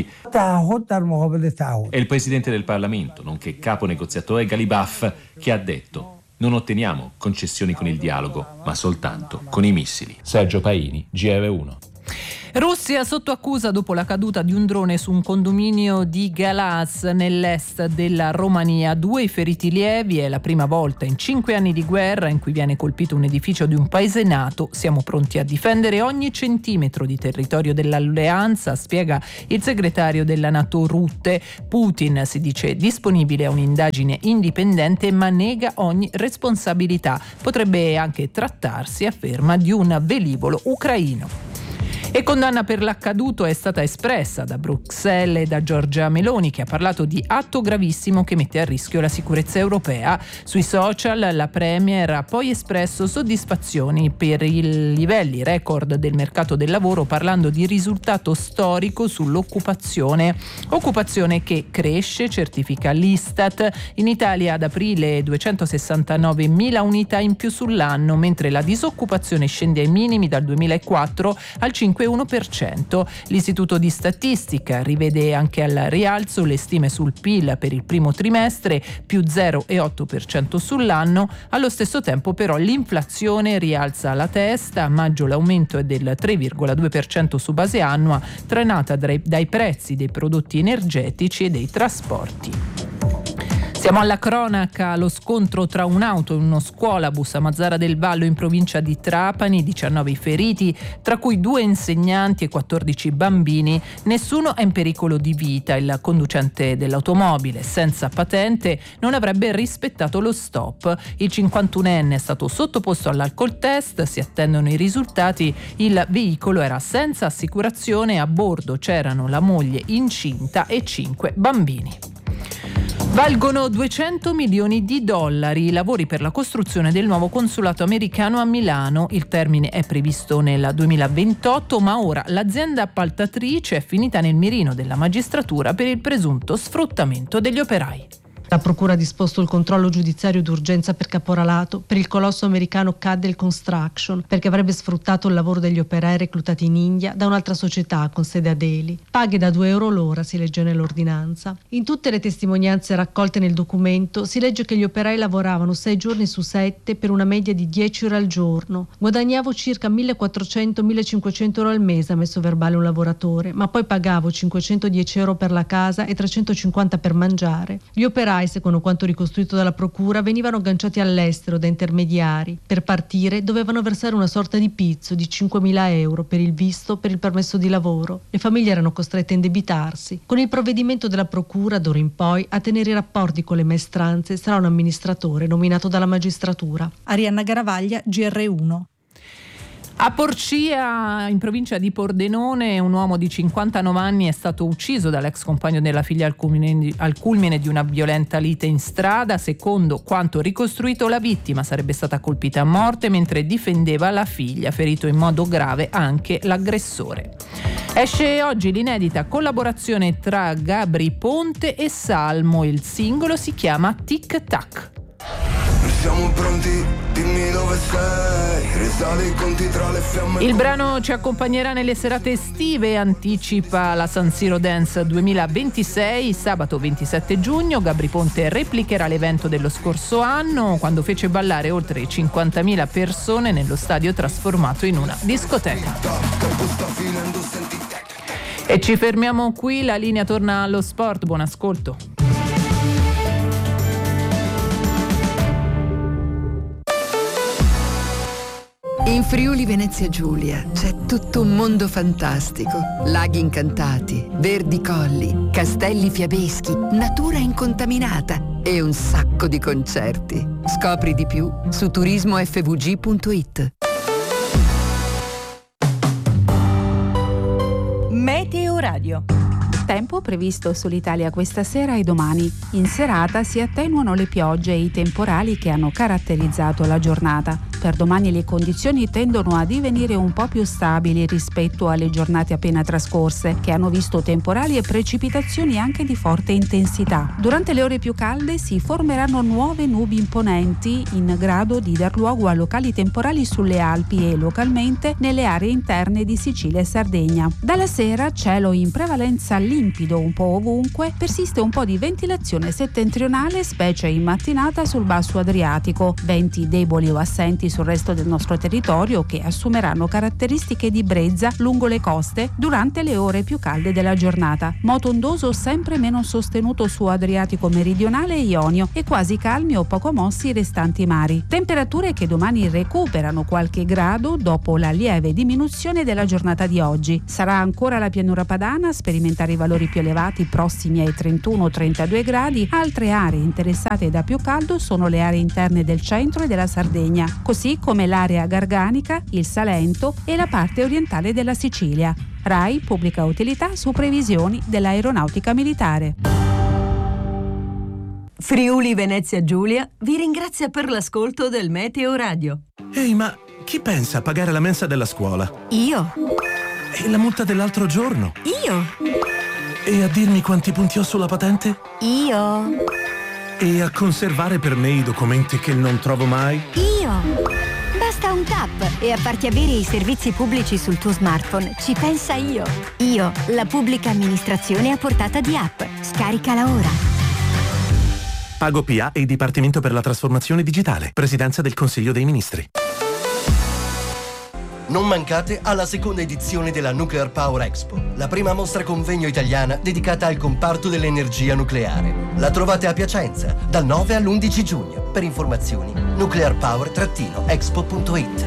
S8: È il presidente del Parlamento, nonché capo negoziatore Ghalibaf, che ha detto: Non otteniamo concessioni con il dialogo, ma soltanto con i missili. Sergio Paini, GR1.
S7: Russia sotto accusa dopo la caduta di un drone su un condominio di Galaz nell'est della Romania. 2 i feriti lievi, è la prima volta in 5 anni di guerra in cui viene colpito un edificio di un paese NATO. Siamo pronti a difendere ogni centimetro di territorio dell'alleanza, spiega il segretario della NATO Rutte. Putin si dice disponibile a un'indagine indipendente ma nega ogni responsabilità. Potrebbe anche trattarsi, afferma, di un velivolo ucraino. E condanna per l'accaduto è stata espressa da Bruxelles e da Giorgia Meloni, che ha parlato di atto gravissimo che mette a rischio la sicurezza europea. Sui social la Premier ha poi espresso soddisfazioni per i livelli record del mercato del lavoro, parlando di risultato storico sull'occupazione. Occupazione che cresce, certifica l'Istat. In Italia ad aprile 269.000 unità in più sull'anno, mentre la disoccupazione scende ai minimi dal 2004 al 5,1%. L'Istituto di Statistica rivede anche al rialzo le stime sul PIL per il primo trimestre, più 0,8% sull'anno. Allo stesso tempo però l'inflazione rialza la testa. A maggio l'aumento è del 3,2% su base annua, trainata dai prezzi dei prodotti energetici e dei trasporti. Siamo alla cronaca, lo scontro tra un'auto e uno scuolabus a Mazara del Vallo in provincia di Trapani, 19 feriti, tra cui 2 insegnanti e 14 bambini. Nessuno è in pericolo di vita. Il conducente dell'automobile, senza patente, non avrebbe rispettato lo stop. Il 51enne è stato sottoposto all'alcol test, si attendono i risultati. Il veicolo era senza assicurazione, a bordo c'erano la moglie incinta e 5 bambini. Valgono $200 milioni i lavori per la costruzione del nuovo consolato americano a Milano. Il termine è previsto nel 2028, ma ora l'azienda appaltatrice è finita nel mirino della magistratura per il presunto sfruttamento degli operai.
S6: La procura ha disposto il controllo giudiziario d'urgenza per caporalato per il colosso americano Caddell Construction, perché avrebbe sfruttato il lavoro degli operai reclutati in India da un'altra società con sede a Delhi. Paghe da €2 l'ora, si legge nell'ordinanza. In tutte le testimonianze raccolte nel documento si legge che gli operai lavoravano 6 giorni su 7 per una media di 10 ore al giorno. Guadagnavo circa 1.400-1.500 euro al mese, ha messo verbale un lavoratore, ma poi pagavo 510 euro per la casa e 350 per mangiare. Gli operai, secondo quanto ricostruito dalla procura, venivano agganciati all'estero da intermediari. Per partire dovevano versare una sorta di pizzo di 5.000 euro per il visto, per il permesso di lavoro. Le famiglie erano costrette a indebitarsi. Con il provvedimento della procura, d'ora in poi, a tenere i rapporti con le maestranze sarà un amministratore nominato dalla magistratura.
S9: Arianna Garavaglia, GR1.
S7: A Porcia, in provincia di Pordenone, un uomo di 59 anni è stato ucciso dall'ex compagno della figlia al culmine di una violenta lite in strada. Secondo quanto ricostruito, la vittima sarebbe stata colpita a morte mentre difendeva la figlia, ferito in modo grave anche l'aggressore. Esce oggi l'inedita collaborazione tra Gabry Ponte e Salmo. Il singolo si chiama Tic Tac.
S10: Siamo pronti, dimmi dove sei, risali i conti tra le fiamme.
S7: Il brano ci accompagnerà nelle serate estive e anticipa la San Siro Dance 2026. Sabato 27 giugno Gabry Ponte replicherà l'evento dello scorso anno, quando fece ballare oltre 50.000 persone nello stadio trasformato in una discoteca. E ci fermiamo qui, la linea torna allo sport. Buon ascolto.
S11: In Friuli Venezia Giulia c'è tutto un mondo fantastico. Laghi incantati, verdi colli, castelli fiabeschi, natura incontaminata e un sacco di concerti. Scopri di più su turismofvg.it.
S3: Meteo Radio.
S12: Tempo previsto sull'Italia questa sera e domani. In serata si attenuano le piogge e i temporali che hanno caratterizzato la giornata. per domani le condizioni tendono a divenire un po' più stabili rispetto alle giornate appena trascorse, che hanno visto temporali e precipitazioni anche di forte intensità. Durante le ore più calde si formeranno nuove nubi imponenti in grado di dar luogo a locali temporali sulle Alpi e localmente nelle aree interne di Sicilia e Sardegna. Dalla sera cielo in prevalenza limpido un po' ovunque, persiste un po' di ventilazione settentrionale, specie in mattinata sul basso Adriatico, venti deboli o assenti sul resto del nostro territorio che assumeranno caratteristiche di brezza lungo le coste durante le ore più calde della giornata. Moto ondoso sempre meno sostenuto su Adriatico meridionale e Ionio e quasi calmi o poco mossi i restanti mari. Temperature che domani recuperano qualche grado dopo la lieve diminuzione della giornata di oggi. Sarà ancora la pianura padana a sperimentare i valori più elevati prossimi ai 31-32 gradi. Altre aree interessate da più caldo sono le aree interne del centro e della Sardegna, così come l'area garganica, il Salento e la parte orientale della Sicilia. RAI pubblica utilità su previsioni dell'aeronautica militare.
S3: Friuli Venezia Giulia vi ringrazia per l'ascolto del Meteo Radio.
S13: Ehi, ma chi pensa a pagare la mensa della scuola?
S3: Io.
S13: E la multa dell'altro giorno?
S3: Io.
S13: E a dirmi quanti punti ho sulla patente?
S3: Io.
S13: E a conservare per me i documenti che non trovo mai?
S14: Io. Basta un tap e a farti avere i servizi pubblici sul tuo smartphone ci pensa Io. Io, la pubblica amministrazione a portata di app. Scaricala ora.
S13: Pago PA e Dipartimento per la Trasformazione Digitale. Presidenza del Consiglio dei Ministri.
S15: Non mancate alla seconda edizione della Nuclear Power Expo, la prima mostra convegno italiana dedicata al comparto dell'energia nucleare. La trovate a Piacenza dal 9 all'11 giugno. Per informazioni nuclearpower-expo.it.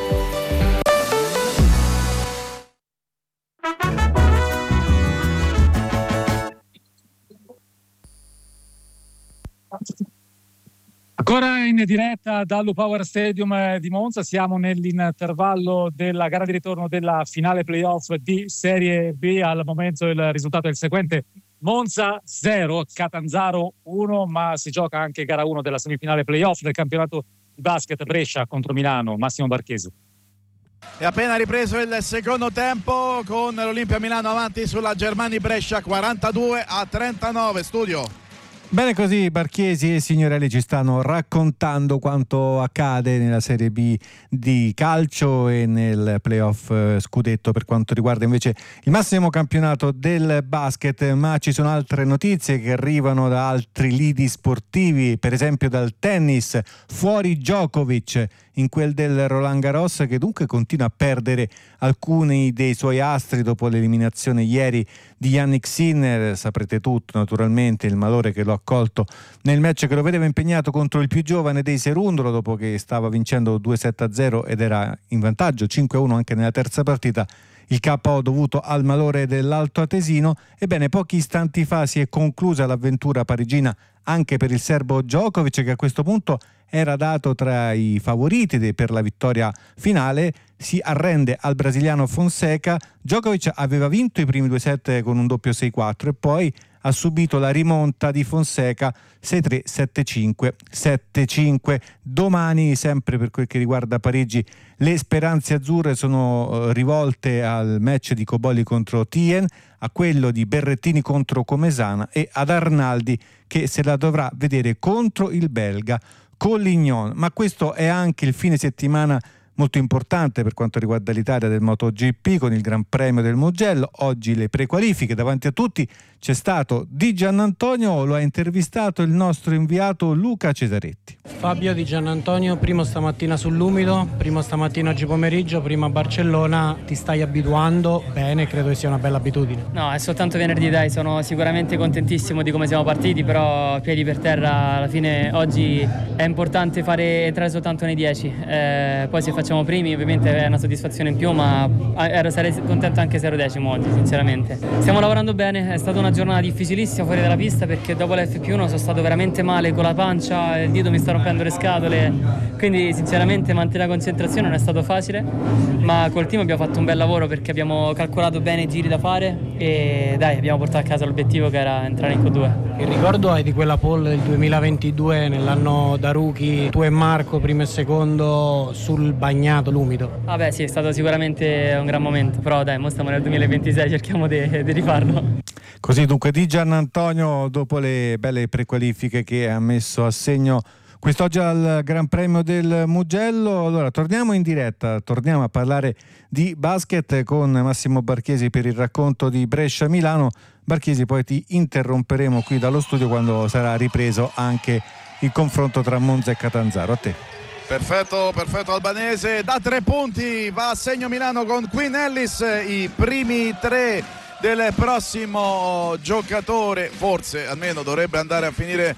S2: Ancora in diretta dal Power Stadium di Monza, siamo nell'intervallo della gara di ritorno della finale playoff di Serie B. Al momento il risultato è il seguente: Monza 0, Catanzaro 1, ma si gioca anche gara 1 della semifinale playoff del campionato di basket, Brescia contro Milano. Massimo Barchesi.
S1: È appena ripreso il secondo tempo con l'Olimpia Milano avanti sulla Germani Brescia 42-39. Studio.
S16: Bene così, Barchiesi e Signorelli ci stanno raccontando quanto accade nella Serie B di calcio e nel playoff scudetto per quanto riguarda invece il massimo campionato del basket, ma ci sono altre notizie che arrivano da altri lidi sportivi, per esempio dal tennis. Fuori Djokovic in quel del Roland Garros, che dunque continua a perdere alcuni dei suoi astri dopo l'eliminazione ieri di Jannik Sinner. Saprete tutto naturalmente il malore che l'ho accolto nel match che lo vedeva impegnato contro il più giovane dei Serundolo, dopo che stava vincendo 2-7-0 ed era in vantaggio 5-1 anche nella terza partita. Il KO dovuto al malore dell'alto atesino. Ebbene, pochi istanti fa si è conclusa l'avventura parigina anche per il serbo Djokovic, che a questo punto era dato tra i favoriti per la vittoria finale. Si arrende al brasiliano Fonseca. Djokovic aveva vinto i primi 2 set con un doppio 6-4 e poi ha subito la rimonta di Fonseca 6-3, 7-5, 7-5. Domani, sempre per quel che riguarda Parigi, le speranze azzurre sono rivolte al match di Cobolli contro Tien, a quello di Berrettini contro Comesana e ad Arnaldi che se la dovrà vedere contro il belga Collignon. Ma questo è anche il fine settimana molto importante per quanto riguarda l'Italia del MotoGP, con il Gran Premio del Mugello. Oggi le prequalifiche, davanti a tutti c'è stato Di Giannantonio, lo ha intervistato il nostro inviato Luca Cesaretti.
S17: Fabio Di Giannantonio, primo stamattina sull'umido, primo stamattina oggi pomeriggio, prima a Barcellona, ti stai abituando bene? Credo che sia una bella abitudine.
S18: No, è soltanto venerdì, dai, sono sicuramente contentissimo di come siamo partiti, però piedi per terra, alla fine oggi è importante entrare soltanto nei 10, poi se facciamo primi ovviamente è una soddisfazione in più, ma sarei contento anche se ero 10° oggi, sinceramente. Stiamo lavorando bene, è stata una giornata difficilissima fuori dalla pista perché dopo l'FP1 sono stato veramente male con la pancia, il dito mi sta rompendo le scatole, quindi sinceramente mantenere la concentrazione non è stato facile, ma col team abbiamo fatto un bel lavoro perché abbiamo calcolato bene i giri da fare e dai, abbiamo portato a casa l'obiettivo che era entrare in Q2.
S17: Il ricordo è di quella pole del 2022, nell'anno da rookie, tu e Marco primo e secondo sul bagnato, l'umido.
S18: Vabbè sì, è stato sicuramente un gran momento, però dai, mo stiamo nel 2026, cerchiamo di rifarlo.
S16: Così dunque di Giannantonio dopo le belle prequalifiche che ha messo a segno quest'oggi al Gran Premio del Mugello. Allora torniamo in diretta, torniamo a parlare di basket con Massimo Barchesi per il racconto di Brescia-Milano. Barchesi, poi ti interromperemo qui dallo studio quando sarà ripreso anche il confronto tra Monza e Catanzaro. A te.
S1: Perfetto Albanese, da 3 punti va a segno Milano con Quinn Ellis, i primi 3 del prossimo giocatore, forse almeno dovrebbe andare a finire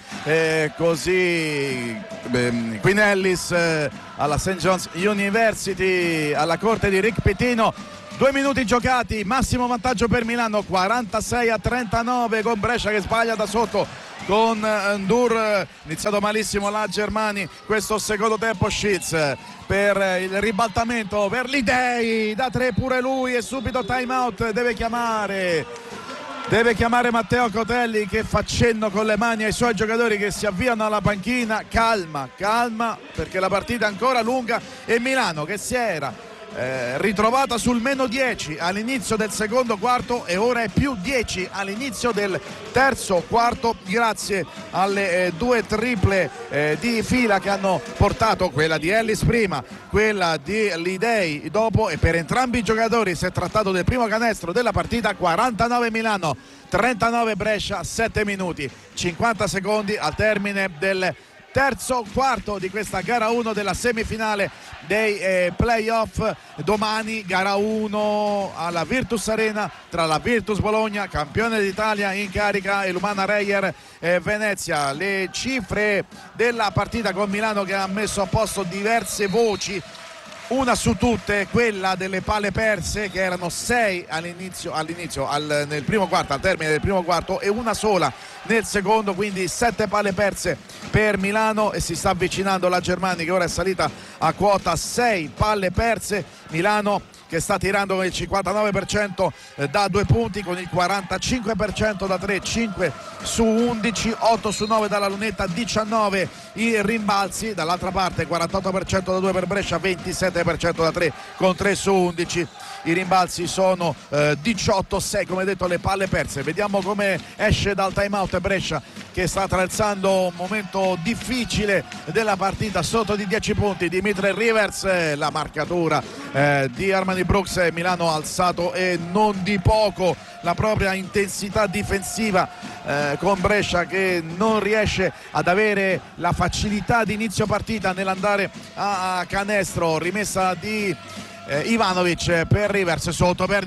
S1: così. Quinn Ellis alla St. John's University, alla corte di Rick Pitino. 2 minuti giocati, massimo vantaggio per Milano, 46-39 con Brescia che sbaglia da sotto con Ndur. Iniziato malissimo la Germani, questo secondo tempo. Schitz per il ribaltamento per Lidei, da 3 pure lui e subito time out, deve chiamare Matteo Cotelli che fa cenno con le mani ai suoi giocatori che si avviano alla panchina. Calma perché la partita è ancora lunga e Milano che si era ritrovata sul meno 10 all'inizio del secondo quarto e ora è più 10 all'inizio del terzo quarto grazie alle 2 triple di fila che hanno portato, quella di Ellis prima, quella di Lidei dopo, e per entrambi i giocatori si è trattato del primo canestro della partita. 49 Milano, 39 Brescia, 7 minuti 50 secondi al termine del terzo quarto di questa gara 1 della semifinale dei playoff. Domani gara 1 alla Virtus Arena tra la Virtus Bologna, campione d'Italia in carica, e l'Umana Reyer Venezia. Le cifre della partita con Milano che ha messo a posto diverse voci, una su tutte quella delle palle perse, che erano 6 nel primo quarto, al termine del primo quarto, e una sola nel secondo, quindi 7 palle perse per Milano, e si sta avvicinando la Germani che ora è salita a quota 6 palle perse. Milano che sta tirando con il 59% da 2 punti, con il 45% da 3, 5 su 11, 8 su 9 dalla lunetta, 19 i rimbalzi. Dall'altra parte 48% da 2 per Brescia, 27% da 3 con 3 su 11. I rimbalzi sono 18-6, come detto le palle perse. Vediamo come esce dal time out Brescia, che sta attraversando un momento difficile della partita, sotto di 10 punti. Dimitri Rivers, la marcatura di Armani Brooks. Milano ha alzato e non di poco la propria intensità difensiva con Brescia che non riesce ad avere la facilità di inizio partita nell'andare a canestro. Rimessa di Ivanovic per Rivers, sotto per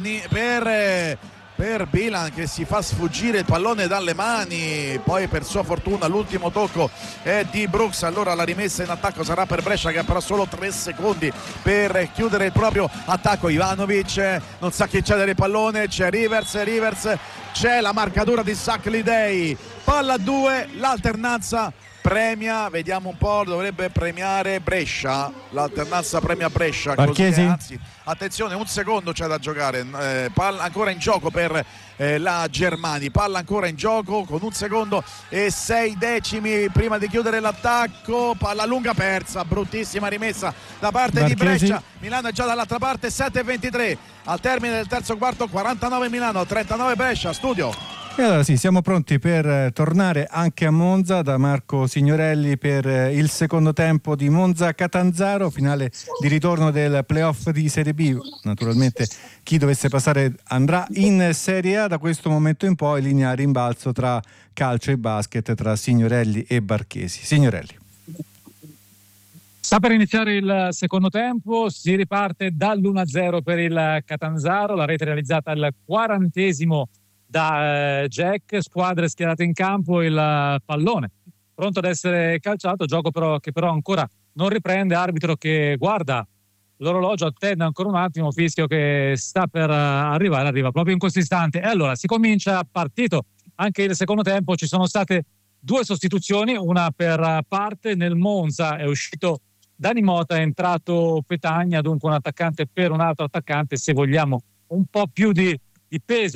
S1: Bilan che si fa sfuggire il pallone dalle mani, poi per sua fortuna l'ultimo tocco è di Brooks. Allora la rimessa in attacco sarà per Brescia, che ha però solo 3 secondi per chiudere il proprio attacco. Ivanovic non sa chi cedere il pallone, c'è Rivers, c'è la marcatura di Zach Lidei, palla a 2, l'alternanza premia, vediamo un po', dovrebbe premiare Brescia, l'alternanza premia Brescia.
S16: Barchesi?
S1: Anzi, attenzione, un secondo c'è da giocare, palla ancora in gioco per la Germani, palla ancora in gioco con 1 secondo e 6 decimi prima di chiudere l'attacco. Palla lunga persa, bruttissima rimessa da parte
S16: Barchesi.
S1: di Brescia. Milano è già dall'altra parte, 7-23 al termine del terzo quarto, 49 Milano, 39 Brescia. Studio.
S16: E allora sì, siamo pronti per tornare anche a Monza da Marco Signorelli per il secondo tempo di Monza-Catanzaro, finale di ritorno del playoff di Serie B. Naturalmente chi dovesse passare andrà in Serie A. Da questo momento in poi linea a rimbalzo tra calcio e basket, tra Signorelli e Barchesi. Signorelli.
S2: Sta per iniziare il secondo tempo, si riparte dall'1-0 per il Catanzaro, la rete realizzata al 40° da Jack, squadre schierate in campo, il pallone pronto ad essere calciato, gioco che però ancora non riprende, arbitro che guarda l'orologio, attende ancora un attimo, fischio che sta per arriva proprio in questo istante. E allora si comincia partito anche il secondo tempo. Ci sono state 2 sostituzioni, una per parte. Nel Monza è uscito Dani Mota, è entrato Petagna, dunque un attaccante per un altro attaccante, se vogliamo un po' più di peso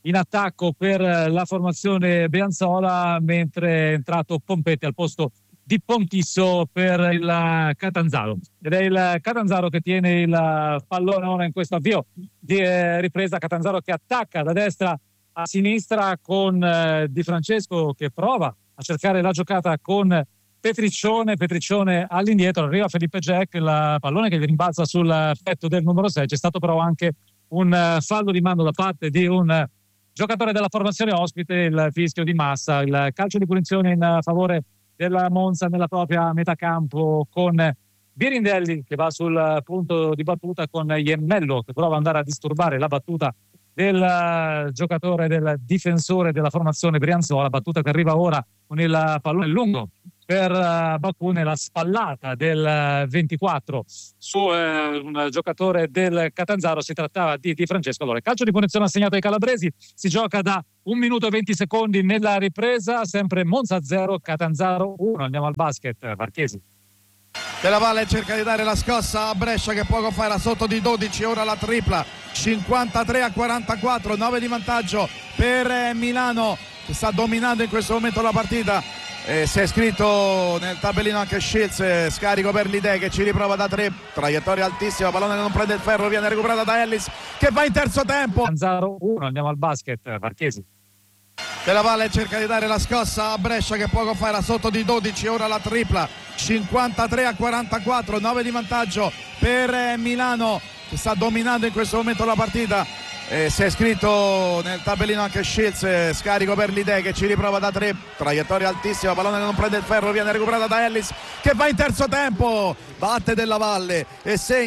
S2: in attacco per la formazione Brianzola, mentre è entrato Pompetti al posto di Pontisso per il Catanzaro. Ed è il Catanzaro che tiene il pallone ora in questo avvio di ripresa. Catanzaro che attacca da destra a sinistra con Di Francesco che prova a cercare la giocata con Petriccione all'indietro, arriva Felipe Jack, il pallone che gli rimbalza sul petto del numero 6. C'è stato però anche un fallo di mano da parte di un giocatore della formazione ospite, il fischio di Massa, il calcio di punizione in favore della Monza nella propria metà campo, con Birindelli che va sul punto di battuta, con Iemmello che prova ad andare a disturbare la battuta del giocatore, del difensore della formazione Brianzola, battuta che arriva ora con il pallone lungo per Bacune, la spallata del 24 su un giocatore del Catanzaro. Si trattava di Francesco. Allora, calcio di punizione assegnato ai calabresi, si gioca da 1 minuto e 20 secondi nella ripresa, sempre Monza 0 Catanzaro 1. Andiamo al basket, Marchesi.
S1: Della Valle cerca di dare la scossa a Brescia che poco fa era sotto di 12, ora la tripla, 53-44, 9 di vantaggio per Milano che sta dominando in questo momento la partita. Si è scritto nel tabellino anche Shields, scarico per l'Idee che ci riprova da 3, traiettoria altissima, pallone che non prende il ferro, viene recuperata da Ellis che va in terzo tempo.
S2: Catanzaro 1, andiamo al basket, Marchesi.
S1: Della Valle cerca di dare la scossa a Brescia che poco fa era sotto di 12, ora la tripla, 53-44, 9 di vantaggio per Milano che sta dominando in questo momento la partita. Si è scritto nel tabellino anche Shields, scarico per l'Idee che ci riprova da 3, traiettoria altissima, pallone che non prende il ferro, viene recuperata da Ellis che va in terzo tempo, batte Della Valle e segna